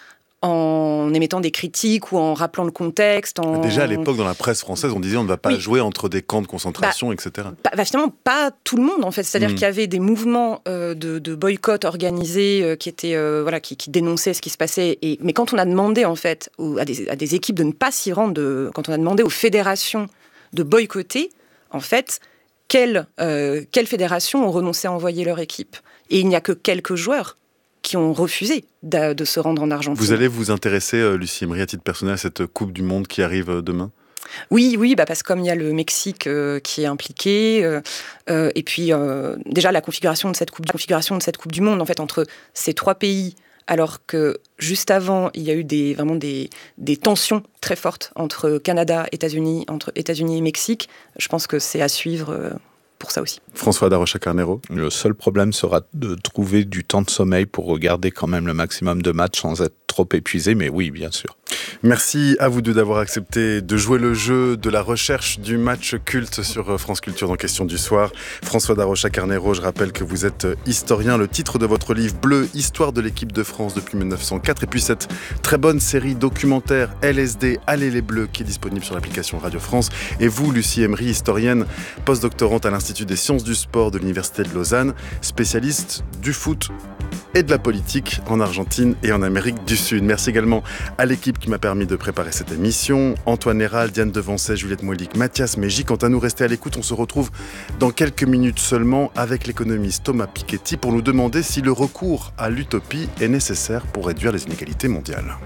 en émettant des critiques ou en rappelant le contexte. En... Déjà à l'époque, dans la presse française, on disait on ne va pas oui. jouer entre des camps de concentration, bah, et cetera. Bah, bah finalement, pas tout le monde, en fait. C'est-à-dire mmh. qu'il y avait des mouvements euh, de, de boycott organisés euh, qui, étaient, euh, voilà, qui, qui dénonçaient ce qui se passait. Et, mais quand on a demandé, en fait, aux, à, des, à des équipes de ne pas s'y rendre, de, quand on a demandé aux fédérations de boycotter, en fait, quelles, euh, quelles fédérations ont renoncé à envoyer leur équipe ? Et il n'y a que quelques joueurs qui ont refusé de, de se rendre en Argentine. Vous allez vous intéresser, euh, Lucie Emery, à titre personnel, à cette Coupe du Monde qui arrive euh, demain ? Oui, oui, bah parce que comme il y a le Mexique euh, qui est impliqué, euh, euh, et puis euh, déjà la configuration de cette coupe, configuration de cette Coupe du Monde, en fait, entre ces trois pays, alors que juste avant, il y a eu des, vraiment des, des tensions très fortes entre Canada, États-Unis, entre États-Unis et Mexique. Je pense que c'est à suivre. Euh, pour ça aussi. François Darocha-Carnero. Le seul problème sera de trouver du temps de sommeil pour regarder quand même le maximum de matchs sans être trop épuisé, mais oui, bien sûr. Merci à vous deux d'avoir accepté de jouer le jeu de la recherche du match culte sur France Culture dans Question du soir. François Darocha-Carnero, je rappelle que vous êtes historien. Le titre de votre livre Bleu, Histoire de l'équipe de France depuis mille neuf cent quatre, et puis cette très bonne série documentaire L S D, Allez les Bleus, qui est disponible sur l'application Radio France. Et vous, Lucie Emery, historienne, postdoctorante à l'Institut des sciences du sport de l'Université de Lausanne, spécialiste du foot et de la politique en Argentine et en Amérique du Sud. Merci également à l'équipe qui m'a permis de préparer cette émission. Antoine Héral, Diane Devancet, Juliette Moilic, Mathias Mégy. Quant à nous, restez à l'écoute. On se retrouve dans quelques minutes seulement avec l'économiste Thomas Piketty pour nous demander si le recours à l'utopie est nécessaire pour réduire les inégalités mondiales.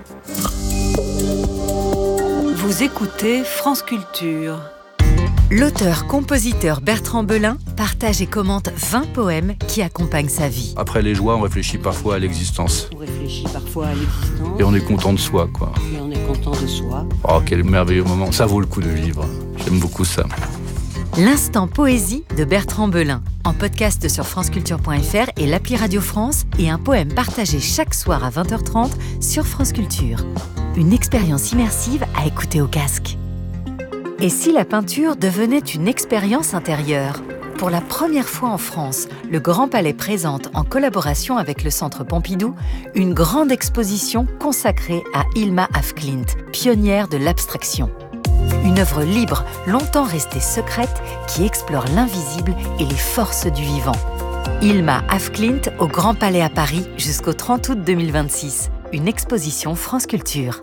Vous écoutez France Culture. L'auteur-compositeur Bertrand Belin partage et commente vingt poèmes qui accompagnent sa vie. Après les joies, on réfléchit parfois à l'existence. On réfléchit parfois à l'existence. Et on est content de soi, quoi. Et on est content de soi. Oh, quel merveilleux moment. Ça vaut le coup de vivre. J'aime beaucoup ça. L'instant poésie de Bertrand Belin, en podcast sur franceculture point f r et l'appli Radio France, et un poème partagé chaque soir à vingt heures trente sur France Culture. Une expérience immersive à écouter au casque. Et si la peinture devenait une expérience intérieure ? Pour la première fois en France, le Grand Palais présente, en collaboration avec le Centre Pompidou, une grande exposition consacrée à Hilma af Klint, pionnière de l'abstraction. Une œuvre libre, longtemps restée secrète, qui explore l'invisible et les forces du vivant. Hilma af Klint au Grand Palais à Paris jusqu'au trente août deux mille vingt-six. Une exposition France Culture.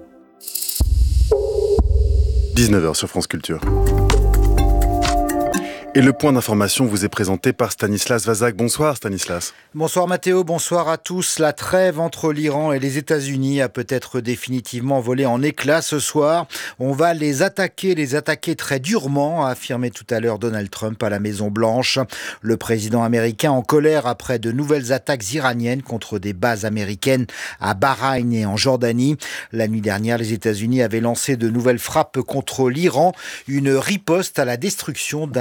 dix-neuf heures sur France Culture. Et le point d'information vous est présenté par Stanislas Vazak. Bonsoir Stanislas. Bonsoir Mathéo, bonsoir à tous. La trêve entre l'Iran et les États-Unis a peut-être définitivement volé en éclats ce soir. On va les attaquer, les attaquer très durement, a affirmé tout à l'heure Donald Trump à la Maison-Blanche. Le président américain en colère après de nouvelles attaques iraniennes contre des bases américaines à Bahreïn et en Jordanie. La nuit dernière, les États-Unis avaient lancé de nouvelles frappes contre l'Iran, une riposte à la destruction d'un hélicoptère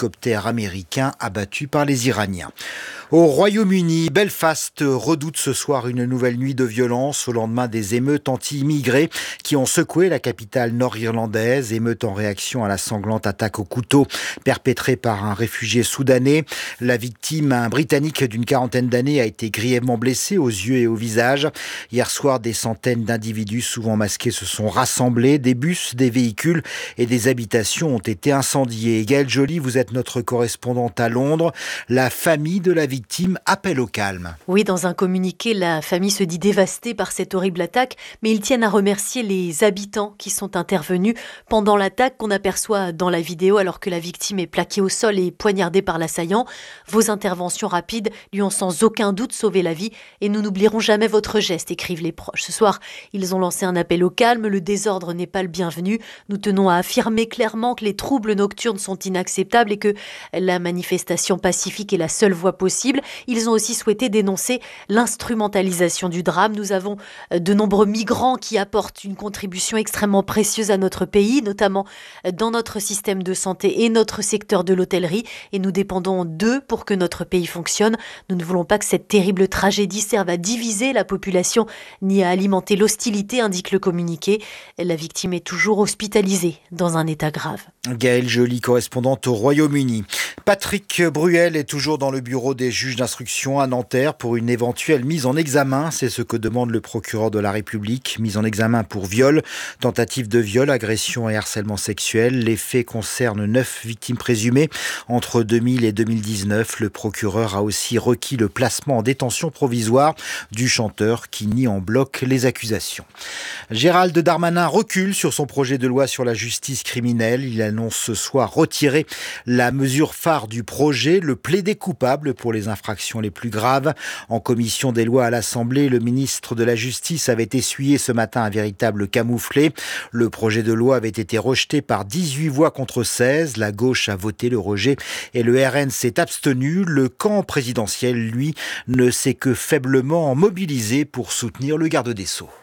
hélicoptère américain abattu par les Iraniens. Au Royaume-Uni, Belfast redoute ce soir une nouvelle nuit de violence au lendemain des émeutes anti-immigrés qui ont secoué la capitale nord-irlandaise. Émeutes en réaction à la sanglante attaque au couteau perpétrée par un réfugié soudanais. La victime, un Britannique d'une quarantaine d'années, a été grièvement blessé aux yeux et au visage. Hier soir, des centaines d'individus souvent masqués se sont rassemblés. Des bus, des véhicules et des habitations ont été incendiés. Gaëlle Joly, vous êtes notre correspondante à Londres. La famille de la victime appelle au calme. Oui, dans un communiqué, la famille se dit dévastée par cette horrible attaque, mais ils tiennent à remercier les habitants qui sont intervenus pendant l'attaque qu'on aperçoit dans la vidéo alors que la victime est plaquée au sol et poignardée par l'assaillant. Vos interventions rapides lui ont sans aucun doute sauvé la vie et nous n'oublierons jamais votre geste, écrivent les proches. Ce soir, ils ont lancé un appel au calme, le désordre n'est pas le bienvenu. Nous tenons à affirmer clairement que les troubles nocturnes sont inacceptables et que la manifestation pacifique est la seule voie possible. Ils ont aussi souhaité dénoncer l'instrumentalisation du drame. Nous avons de nombreux migrants qui apportent une contribution extrêmement précieuse à notre pays, notamment dans notre système de santé et notre secteur de l'hôtellerie. Et nous dépendons d'eux pour que notre pays fonctionne. Nous ne voulons pas que cette terrible tragédie serve à diviser la population ni à alimenter l'hostilité, indique le communiqué. La victime est toujours hospitalisée dans un état grave. Gaëlle Joly, correspondante au Royaume-Uni. Patrick Bruel est toujours dans le bureau des juges d'instruction à Nanterre pour une éventuelle mise en examen. C'est ce que demande le procureur de la République. Mise en examen pour viol, tentative de viol, agression et harcèlement sexuel. Les faits concernent neuf victimes présumées. Entre deux mille et deux mille dix-neuf, le procureur a aussi requis le placement en détention provisoire du chanteur qui nie en bloc les accusations. Gérald Darmanin recule sur son projet de loi sur la justice criminelle. Il annonce ce soir retirer la mesure phare du projet, le plaider coupable pour les infractions les plus graves. En commission des lois à l'Assemblée, le ministre de la Justice avait essuyé ce matin un véritable camouflet. Le projet de loi avait été rejeté par dix-huit voix contre seize. La gauche a voté le rejet et le R N s'est abstenu. Le camp présidentiel, lui, ne s'est que faiblement mobilisé pour soutenir le garde des Sceaux.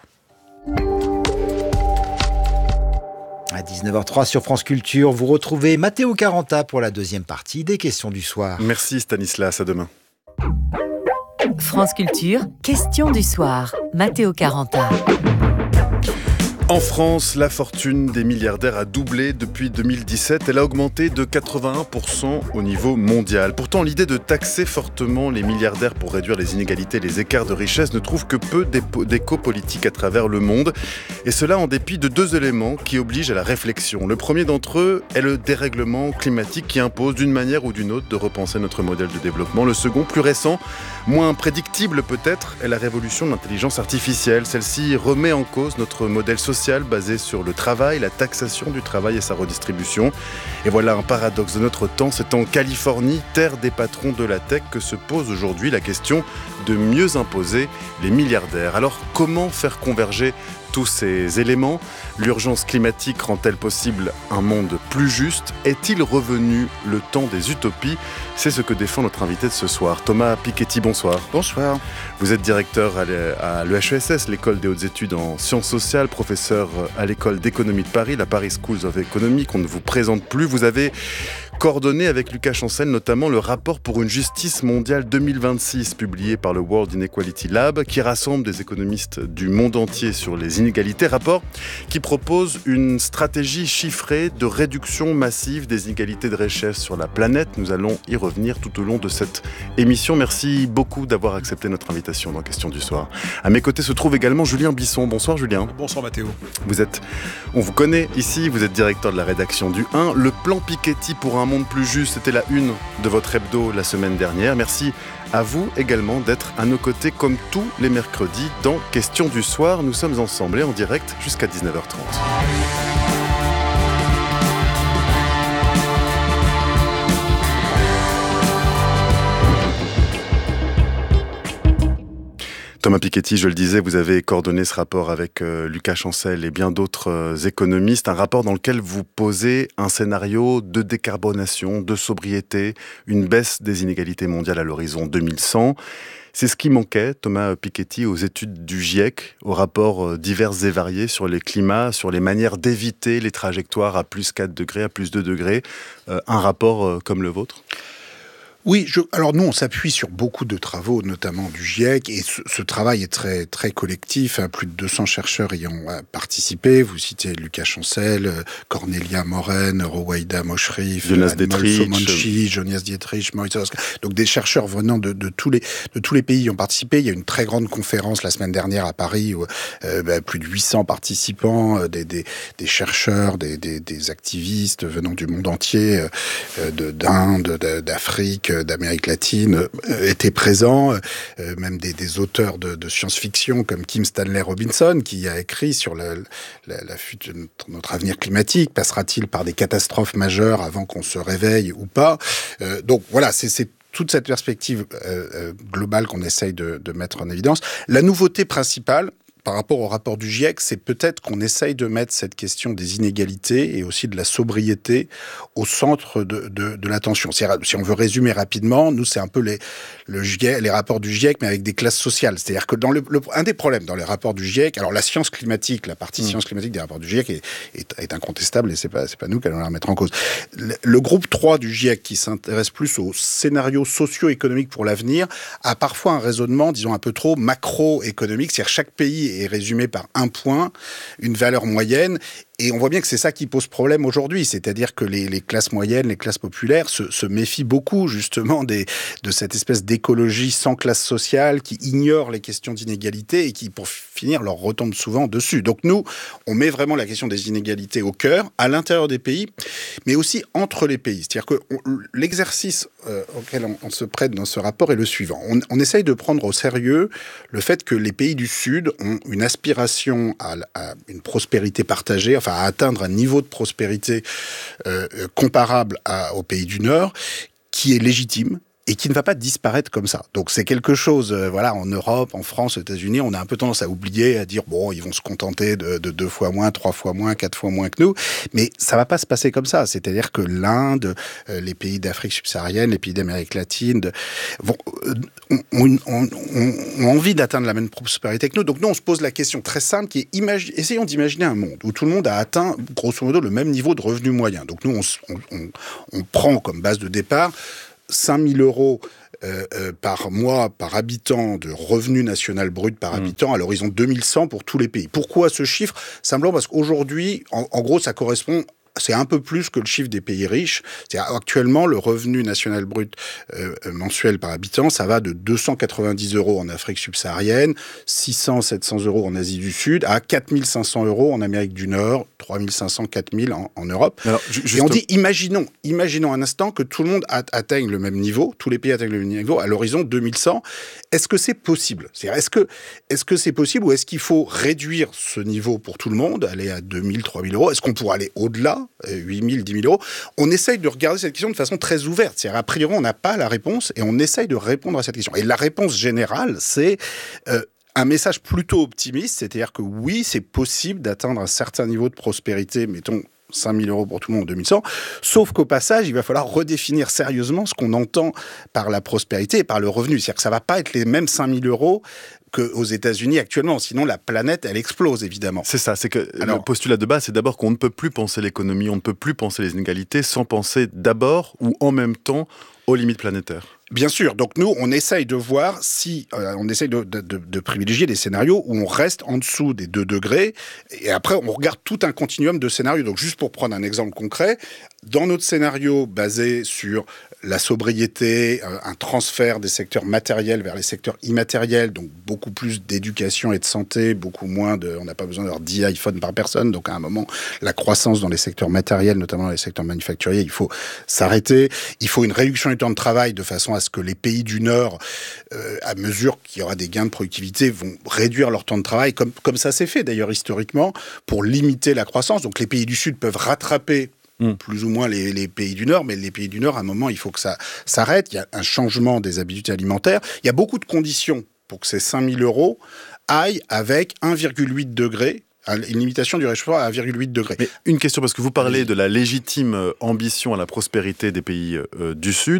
À dix-neuf heures trois sur France Culture, vous retrouvez Matteo Caranta pour la deuxième partie des questions du soir. Merci Stanislas, à demain. France Culture, questions du soir. Matteo Caranta. En France, la fortune des milliardaires a doublé depuis deux mille dix-sept. Elle a augmenté de quatre-vingt-un pour cent au niveau mondial. Pourtant, l'idée de taxer fortement les milliardaires pour réduire les inégalités et les écarts de richesse ne trouve que peu d'écho politique à travers le monde. Et cela en dépit de deux éléments qui obligent à la réflexion. Le premier d'entre eux est le dérèglement climatique qui impose d'une manière ou d'une autre de repenser notre modèle de développement. Le second, plus récent, moins prédictible peut-être, est la révolution de l'intelligence artificielle. Celle-ci remet en cause notre modèle social basé sur le travail, la taxation du travail et sa redistribution. Et voilà un paradoxe de notre temps. C'est en Californie, terre des patrons de la tech, que se pose aujourd'hui la question de mieux imposer les milliardaires. Alors comment faire converger tous ces éléments? L'urgence climatique rend-elle possible un monde plus juste? Est-il revenu le temps des utopies? C'est ce que défend notre invité de ce soir. Thomas Piketty, bonsoir. Bonsoir. Vous êtes directeur à l'E H E S S, l'école des hautes études en sciences sociales, professeur à l'école d'économie de Paris, la Paris Schools of Economy, qu'on ne vous présente plus. Vous avez coordonné avec Lucas Chancel notamment le rapport pour une justice mondiale deux mille vingt-six publié par le World Inequality Lab qui rassemble des économistes du monde entier sur les inégalités, rapport qui propose une stratégie chiffrée de réduction massive des inégalités de richesse sur la planète. Nous allons y revenir tout au long de cette émission. Merci beaucoup d'avoir accepté notre invitation dans Question du Soir. À mes côtés se trouve également Julien Bisson. Bonsoir Julien. Bonsoir Mathéo. Vous êtes, on vous connaît ici, vous êtes directeur de la rédaction du un. Le plan Piketty pour un monde plus juste, c'était la une de votre hebdo la semaine dernière. Merci à vous également d'être à nos côtés comme tous les mercredis dans Question du Soir. Nous sommes ensemble et en direct jusqu'à dix-neuf heures trente. Thomas Piketty, je le disais, vous avez coordonné ce rapport avec euh, Lucas Chancel et bien d'autres euh, économistes, un rapport dans lequel vous posez un scénario de décarbonation, de sobriété, une baisse des inégalités mondiales à l'horizon deux mille cent. C'est ce qui manquait, Thomas Piketty, aux études du GIEC, aux rapports divers et variés sur les climats, sur les manières d'éviter les trajectoires à plus quatre degrés, à plus deux degrés. Euh, un rapport comme le vôtre ? Oui, je, alors nous, on s'appuie sur beaucoup de travaux, notamment du GIEC, et ce, ce travail est très très collectif. Hein, plus de deux cents chercheurs y ont participé. Vous citez Lucas Chancel, Cornelia Moren, Rowaida Moshrif, Jonas Dietrich, Somonchi, Jonas Dietrich, Moritz Oskar. Donc des chercheurs venant de, de tous les de tous les pays y ont participé. Il y a une très grande conférence la semaine dernière à Paris où euh, bah, plus de huit cents participants, euh, des, des des chercheurs, des, des des activistes venant du monde entier, euh, de d'Inde, d'Afrique, d'Amérique latine euh, étaient présents, euh, même des, des auteurs de, de science-fiction comme Kim Stanley Robinson, qui a écrit sur la, la, la future, notre, notre avenir climatique. Passera-t-il par des catastrophes majeures avant qu'on se réveille ou pas ? euh, Donc voilà, c'est, c'est toute cette perspective euh, globale qu'on essaye de, de mettre en évidence. La nouveauté principale, par rapport au rapport du GIEC, c'est peut-être qu'on essaye de mettre cette question des inégalités et aussi de la sobriété au centre de, de, de l'attention. Si, si on veut résumer rapidement, nous, c'est un peu les, le GIEC, les rapports du GIEC, mais avec des classes sociales. C'est-à-dire que dans le, le, un des problèmes dans les rapports du GIEC, alors la science climatique, la partie mmh. science climatique des rapports du GIEC est, est, est incontestable et c'est pas, c'est pas nous qui allons la remettre en cause. Le, le groupe trois du GIEC, qui s'intéresse plus aux scénarios socio-économiques pour l'avenir, a parfois un raisonnement, disons, un peu trop macroéconomique. C'est-à-dire chaque pays est résumé par un point, une valeur moyenne. Et on voit bien que c'est ça qui pose problème aujourd'hui, c'est-à-dire que les, les classes moyennes, les classes populaires se, se méfient beaucoup justement des, de cette espèce d'écologie sans classe sociale qui ignore les questions d'inégalité et qui, pour finir, leur retombe souvent dessus. Donc nous, on met vraiment la question des inégalités au cœur, à l'intérieur des pays, mais aussi entre les pays. C'est-à-dire que on, l'exercice euh, auquel on, on se prête dans ce rapport est le suivant. On, on essaye de prendre au sérieux le fait que les pays du Sud ont une aspiration à, à une prospérité partagée, enfin à atteindre un niveau de prospérité euh, comparable à, aux pays du Nord, qui est légitime et qui ne va pas disparaître comme ça. Donc c'est quelque chose, euh, voilà, en Europe, en France, aux États-Unis, on a un peu tendance à oublier, à dire bon, ils vont se contenter de, de deux fois moins, trois fois moins, quatre fois moins que nous, mais ça va pas se passer comme ça. C'est-à-dire que l'Inde, euh, les pays d'Afrique subsaharienne, les pays d'Amérique latine, de, vont, euh, ont, ont, ont, ont envie d'atteindre la même prospérité que nous. Donc nous, on se pose la question très simple qui est imagine, essayons d'imaginer un monde où tout le monde a atteint grosso modo le même niveau de revenu moyen. Donc nous, on, on, on prend comme base de départ cinq mille euros euh, euh, par mois, par habitant de revenu national brut par mmh. habitant à l'horizon deux mille cent pour tous les pays. Pourquoi ce chiffre ? Simplement parce qu'aujourd'hui, en, en gros, ça correspond... C'est un peu plus que le chiffre des pays riches. C'est-à-dire, actuellement, le revenu national brut euh, mensuel par habitant, ça va de deux cent quatre-vingt-dix euros en Afrique subsaharienne, six cents à sept cents euros en Asie du Sud, à quatre mille cinq cents euros en Amérique du Nord, trois mille cinq cents, quatre mille en, en Europe. Alors, juste... Et on dit, imaginons, imaginons un instant que tout le monde a, atteigne le même niveau, tous les pays atteignent le même niveau à l'horizon deux mille cent. Est-ce que c'est possible ? C'est-à-dire, est-ce que, est-ce que c'est possible ou est-ce qu'il faut réduire ce niveau pour tout le monde, aller à deux mille, trois mille euros ? Est-ce qu'on pourrait aller au-delà ? huit mille, dix mille euros, on essaye de regarder cette question de façon très ouverte. C'est-à-dire, a priori, on n'a pas la réponse et on essaye de répondre à cette question. Et la réponse générale, c'est euh, un message plutôt optimiste, c'est-à-dire que oui, c'est possible d'atteindre un certain niveau de prospérité, mettons cinq mille euros pour tout le monde en deux mille cent, sauf qu'au passage, il va falloir redéfinir sérieusement ce qu'on entend par la prospérité et par le revenu. C'est-à-dire que ça ne va pas être les mêmes cinq mille euros qu'aux États-Unis actuellement. Sinon, la planète, elle explose, évidemment. C'est ça. C'est que Alors, le postulat de base, c'est d'abord qu'on ne peut plus penser l'économie, on ne peut plus penser les inégalités sans penser d'abord ou en même temps aux limites planétaires. Bien sûr. Donc nous, on essaye de voir si... Euh, on essaye de, de, de, de privilégier des scénarios où on reste en dessous des deux degrés. Et après, on regarde tout un continuum de scénarios. Donc juste pour prendre un exemple concret, dans notre scénario basé sur la sobriété, euh, un transfert des secteurs matériels vers les secteurs immatériels, donc beaucoup plus d'éducation et de santé, beaucoup moins de... On n'a pas besoin d'avoir dix iPhones par personne. Donc à un moment, la croissance dans les secteurs matériels, notamment dans les secteurs manufacturiers, il faut s'arrêter. Il faut une réduction du temps de travail de façon à ce que les pays du Nord, euh, à mesure qu'il y aura des gains de productivité, vont réduire leur temps de travail, comme, comme ça s'est fait d'ailleurs historiquement, pour limiter la croissance. Donc les pays du Sud peuvent rattraper mmh. plus ou moins les, les pays du Nord, mais les pays du Nord, à un moment, il faut que ça s'arrête. Il y a un changement des habitudes alimentaires. Il y a beaucoup de conditions pour que ces cinq mille euros aillent avec un virgule huit degré, une limitation du réchauffement à un virgule huit degré. Mais une question, parce que vous parlez de la légitime ambition à la prospérité des pays euh, du Sud.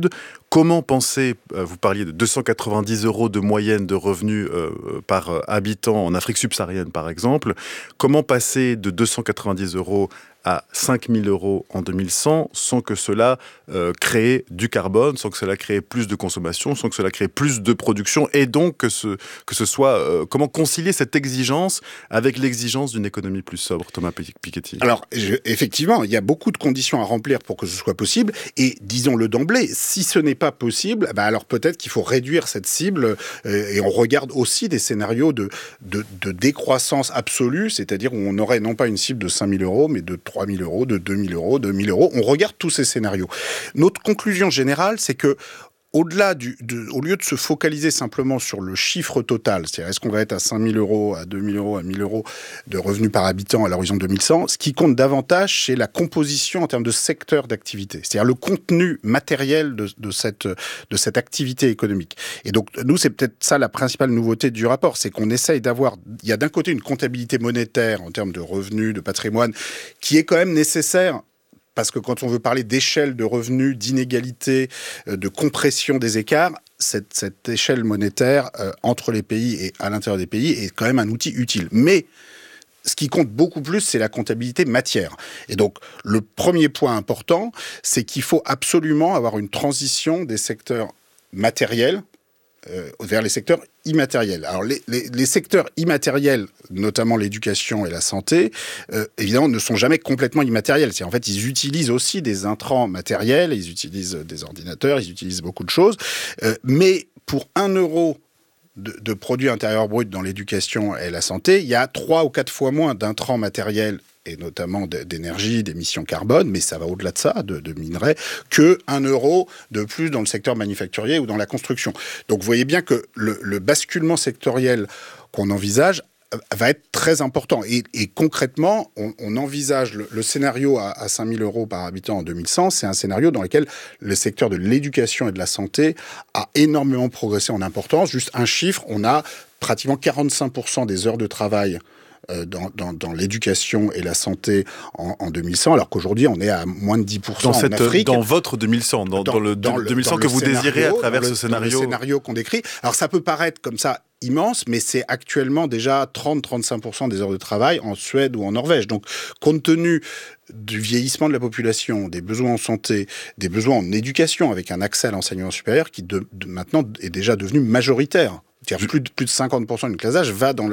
Comment penser, euh, vous parliez de deux cent quatre-vingt-dix euros de moyenne de revenus euh, par euh, habitant en Afrique subsaharienne par exemple, comment passer de deux cent quatre-vingt-dix euros à cinq mille euros en deux mille cent sans que cela euh, crée du carbone, sans que cela crée plus de consommation, sans que cela crée plus de production, et donc que ce, que ce soit... Euh, comment concilier cette exigence avec l'exigence d'une économie plus sobre, Thomas Piketty? Alors, je, effectivement, il y a beaucoup de conditions à remplir pour que ce soit possible, et disons-le d'emblée, si ce n'est pas possible, bah alors peut-être qu'il faut réduire cette cible, euh, et on regarde aussi des scénarios de, de, de décroissance absolue, c'est-à-dire où on aurait non pas une cible de cinq mille euros, mais de trois mille euros, de deux mille euros, de mille euros. On regarde tous ces scénarios. Notre conclusion générale, c'est que au-delà du, de, au lieu de se focaliser simplement sur le chiffre total, c'est-à-dire est-ce qu'on va être à cinq mille euros, à deux mille euros, à mille euros de revenus par habitant à l'horizon deux mille cent, ce qui compte davantage, c'est la composition en termes de secteur d'activité, c'est-à-dire le contenu matériel de, de, cette, de cette activité économique. Et donc, nous, c'est peut-être ça la principale nouveauté du rapport, c'est qu'on essaye d'avoir, il y a d'un côté une comptabilité monétaire en termes de revenus, de patrimoine, qui est quand même nécessaire. Parce que quand on veut parler d'échelle de revenus, d'inégalité, de compression des écarts, cette, cette échelle monétaire euh, entre les pays et à l'intérieur des pays est quand même un outil utile. Mais ce qui compte beaucoup plus, c'est la comptabilité matière. Et donc, le premier point important, c'est qu'il faut absolument avoir une transition des secteurs matériels Euh, vers les secteurs immatériels. Alors les, les, les secteurs immatériels, notamment l'éducation et la santé, euh, évidemment ne sont jamais complètement immatériels. C'est, en fait, ils utilisent aussi des intrants matériels, ils utilisent des ordinateurs, ils utilisent beaucoup de choses. Euh, mais pour un euro de, de produit intérieur brut dans l'éducation et la santé, il y a trois ou quatre fois moins d'intrants matériels et notamment d'énergie, d'émissions carbone, mais ça va au-delà de ça, de, de minerais, que un euro de plus dans le secteur manufacturier ou dans la construction. Donc vous voyez bien que le, le basculement sectoriel qu'on envisage va être très important. Et, et concrètement, on, on envisage le, le scénario à, à cinq mille euros par habitant en deux mille cent, c'est un scénario dans lequel le secteur de l'éducation et de la santé a énormément progressé en importance. Juste un chiffre, on a pratiquement quarante-cinq pour cent des heures de travail Dans, dans, dans l'éducation et la santé en, en deux mille cent, alors qu'aujourd'hui, on est à moins de dix pour cent dans cette, en Afrique. Dans votre deux mille cent, dans, dans, dans le dans deux mille cent que vous scénario, désirez à travers le, ce scénario. Dans le scénario qu'on décrit. Alors, ça peut paraître comme ça immense, mais c'est actuellement déjà trente à trente-cinq pour cent des heures de travail en Suède ou en Norvège. Donc, compte tenu du vieillissement de la population, des besoins en santé, des besoins en éducation, avec un accès à l'enseignement supérieur qui de, de, maintenant est déjà devenu majoritaire. C'est-à-dire plus de, plus de cinquante pour cent d'une classe d'âge va dans le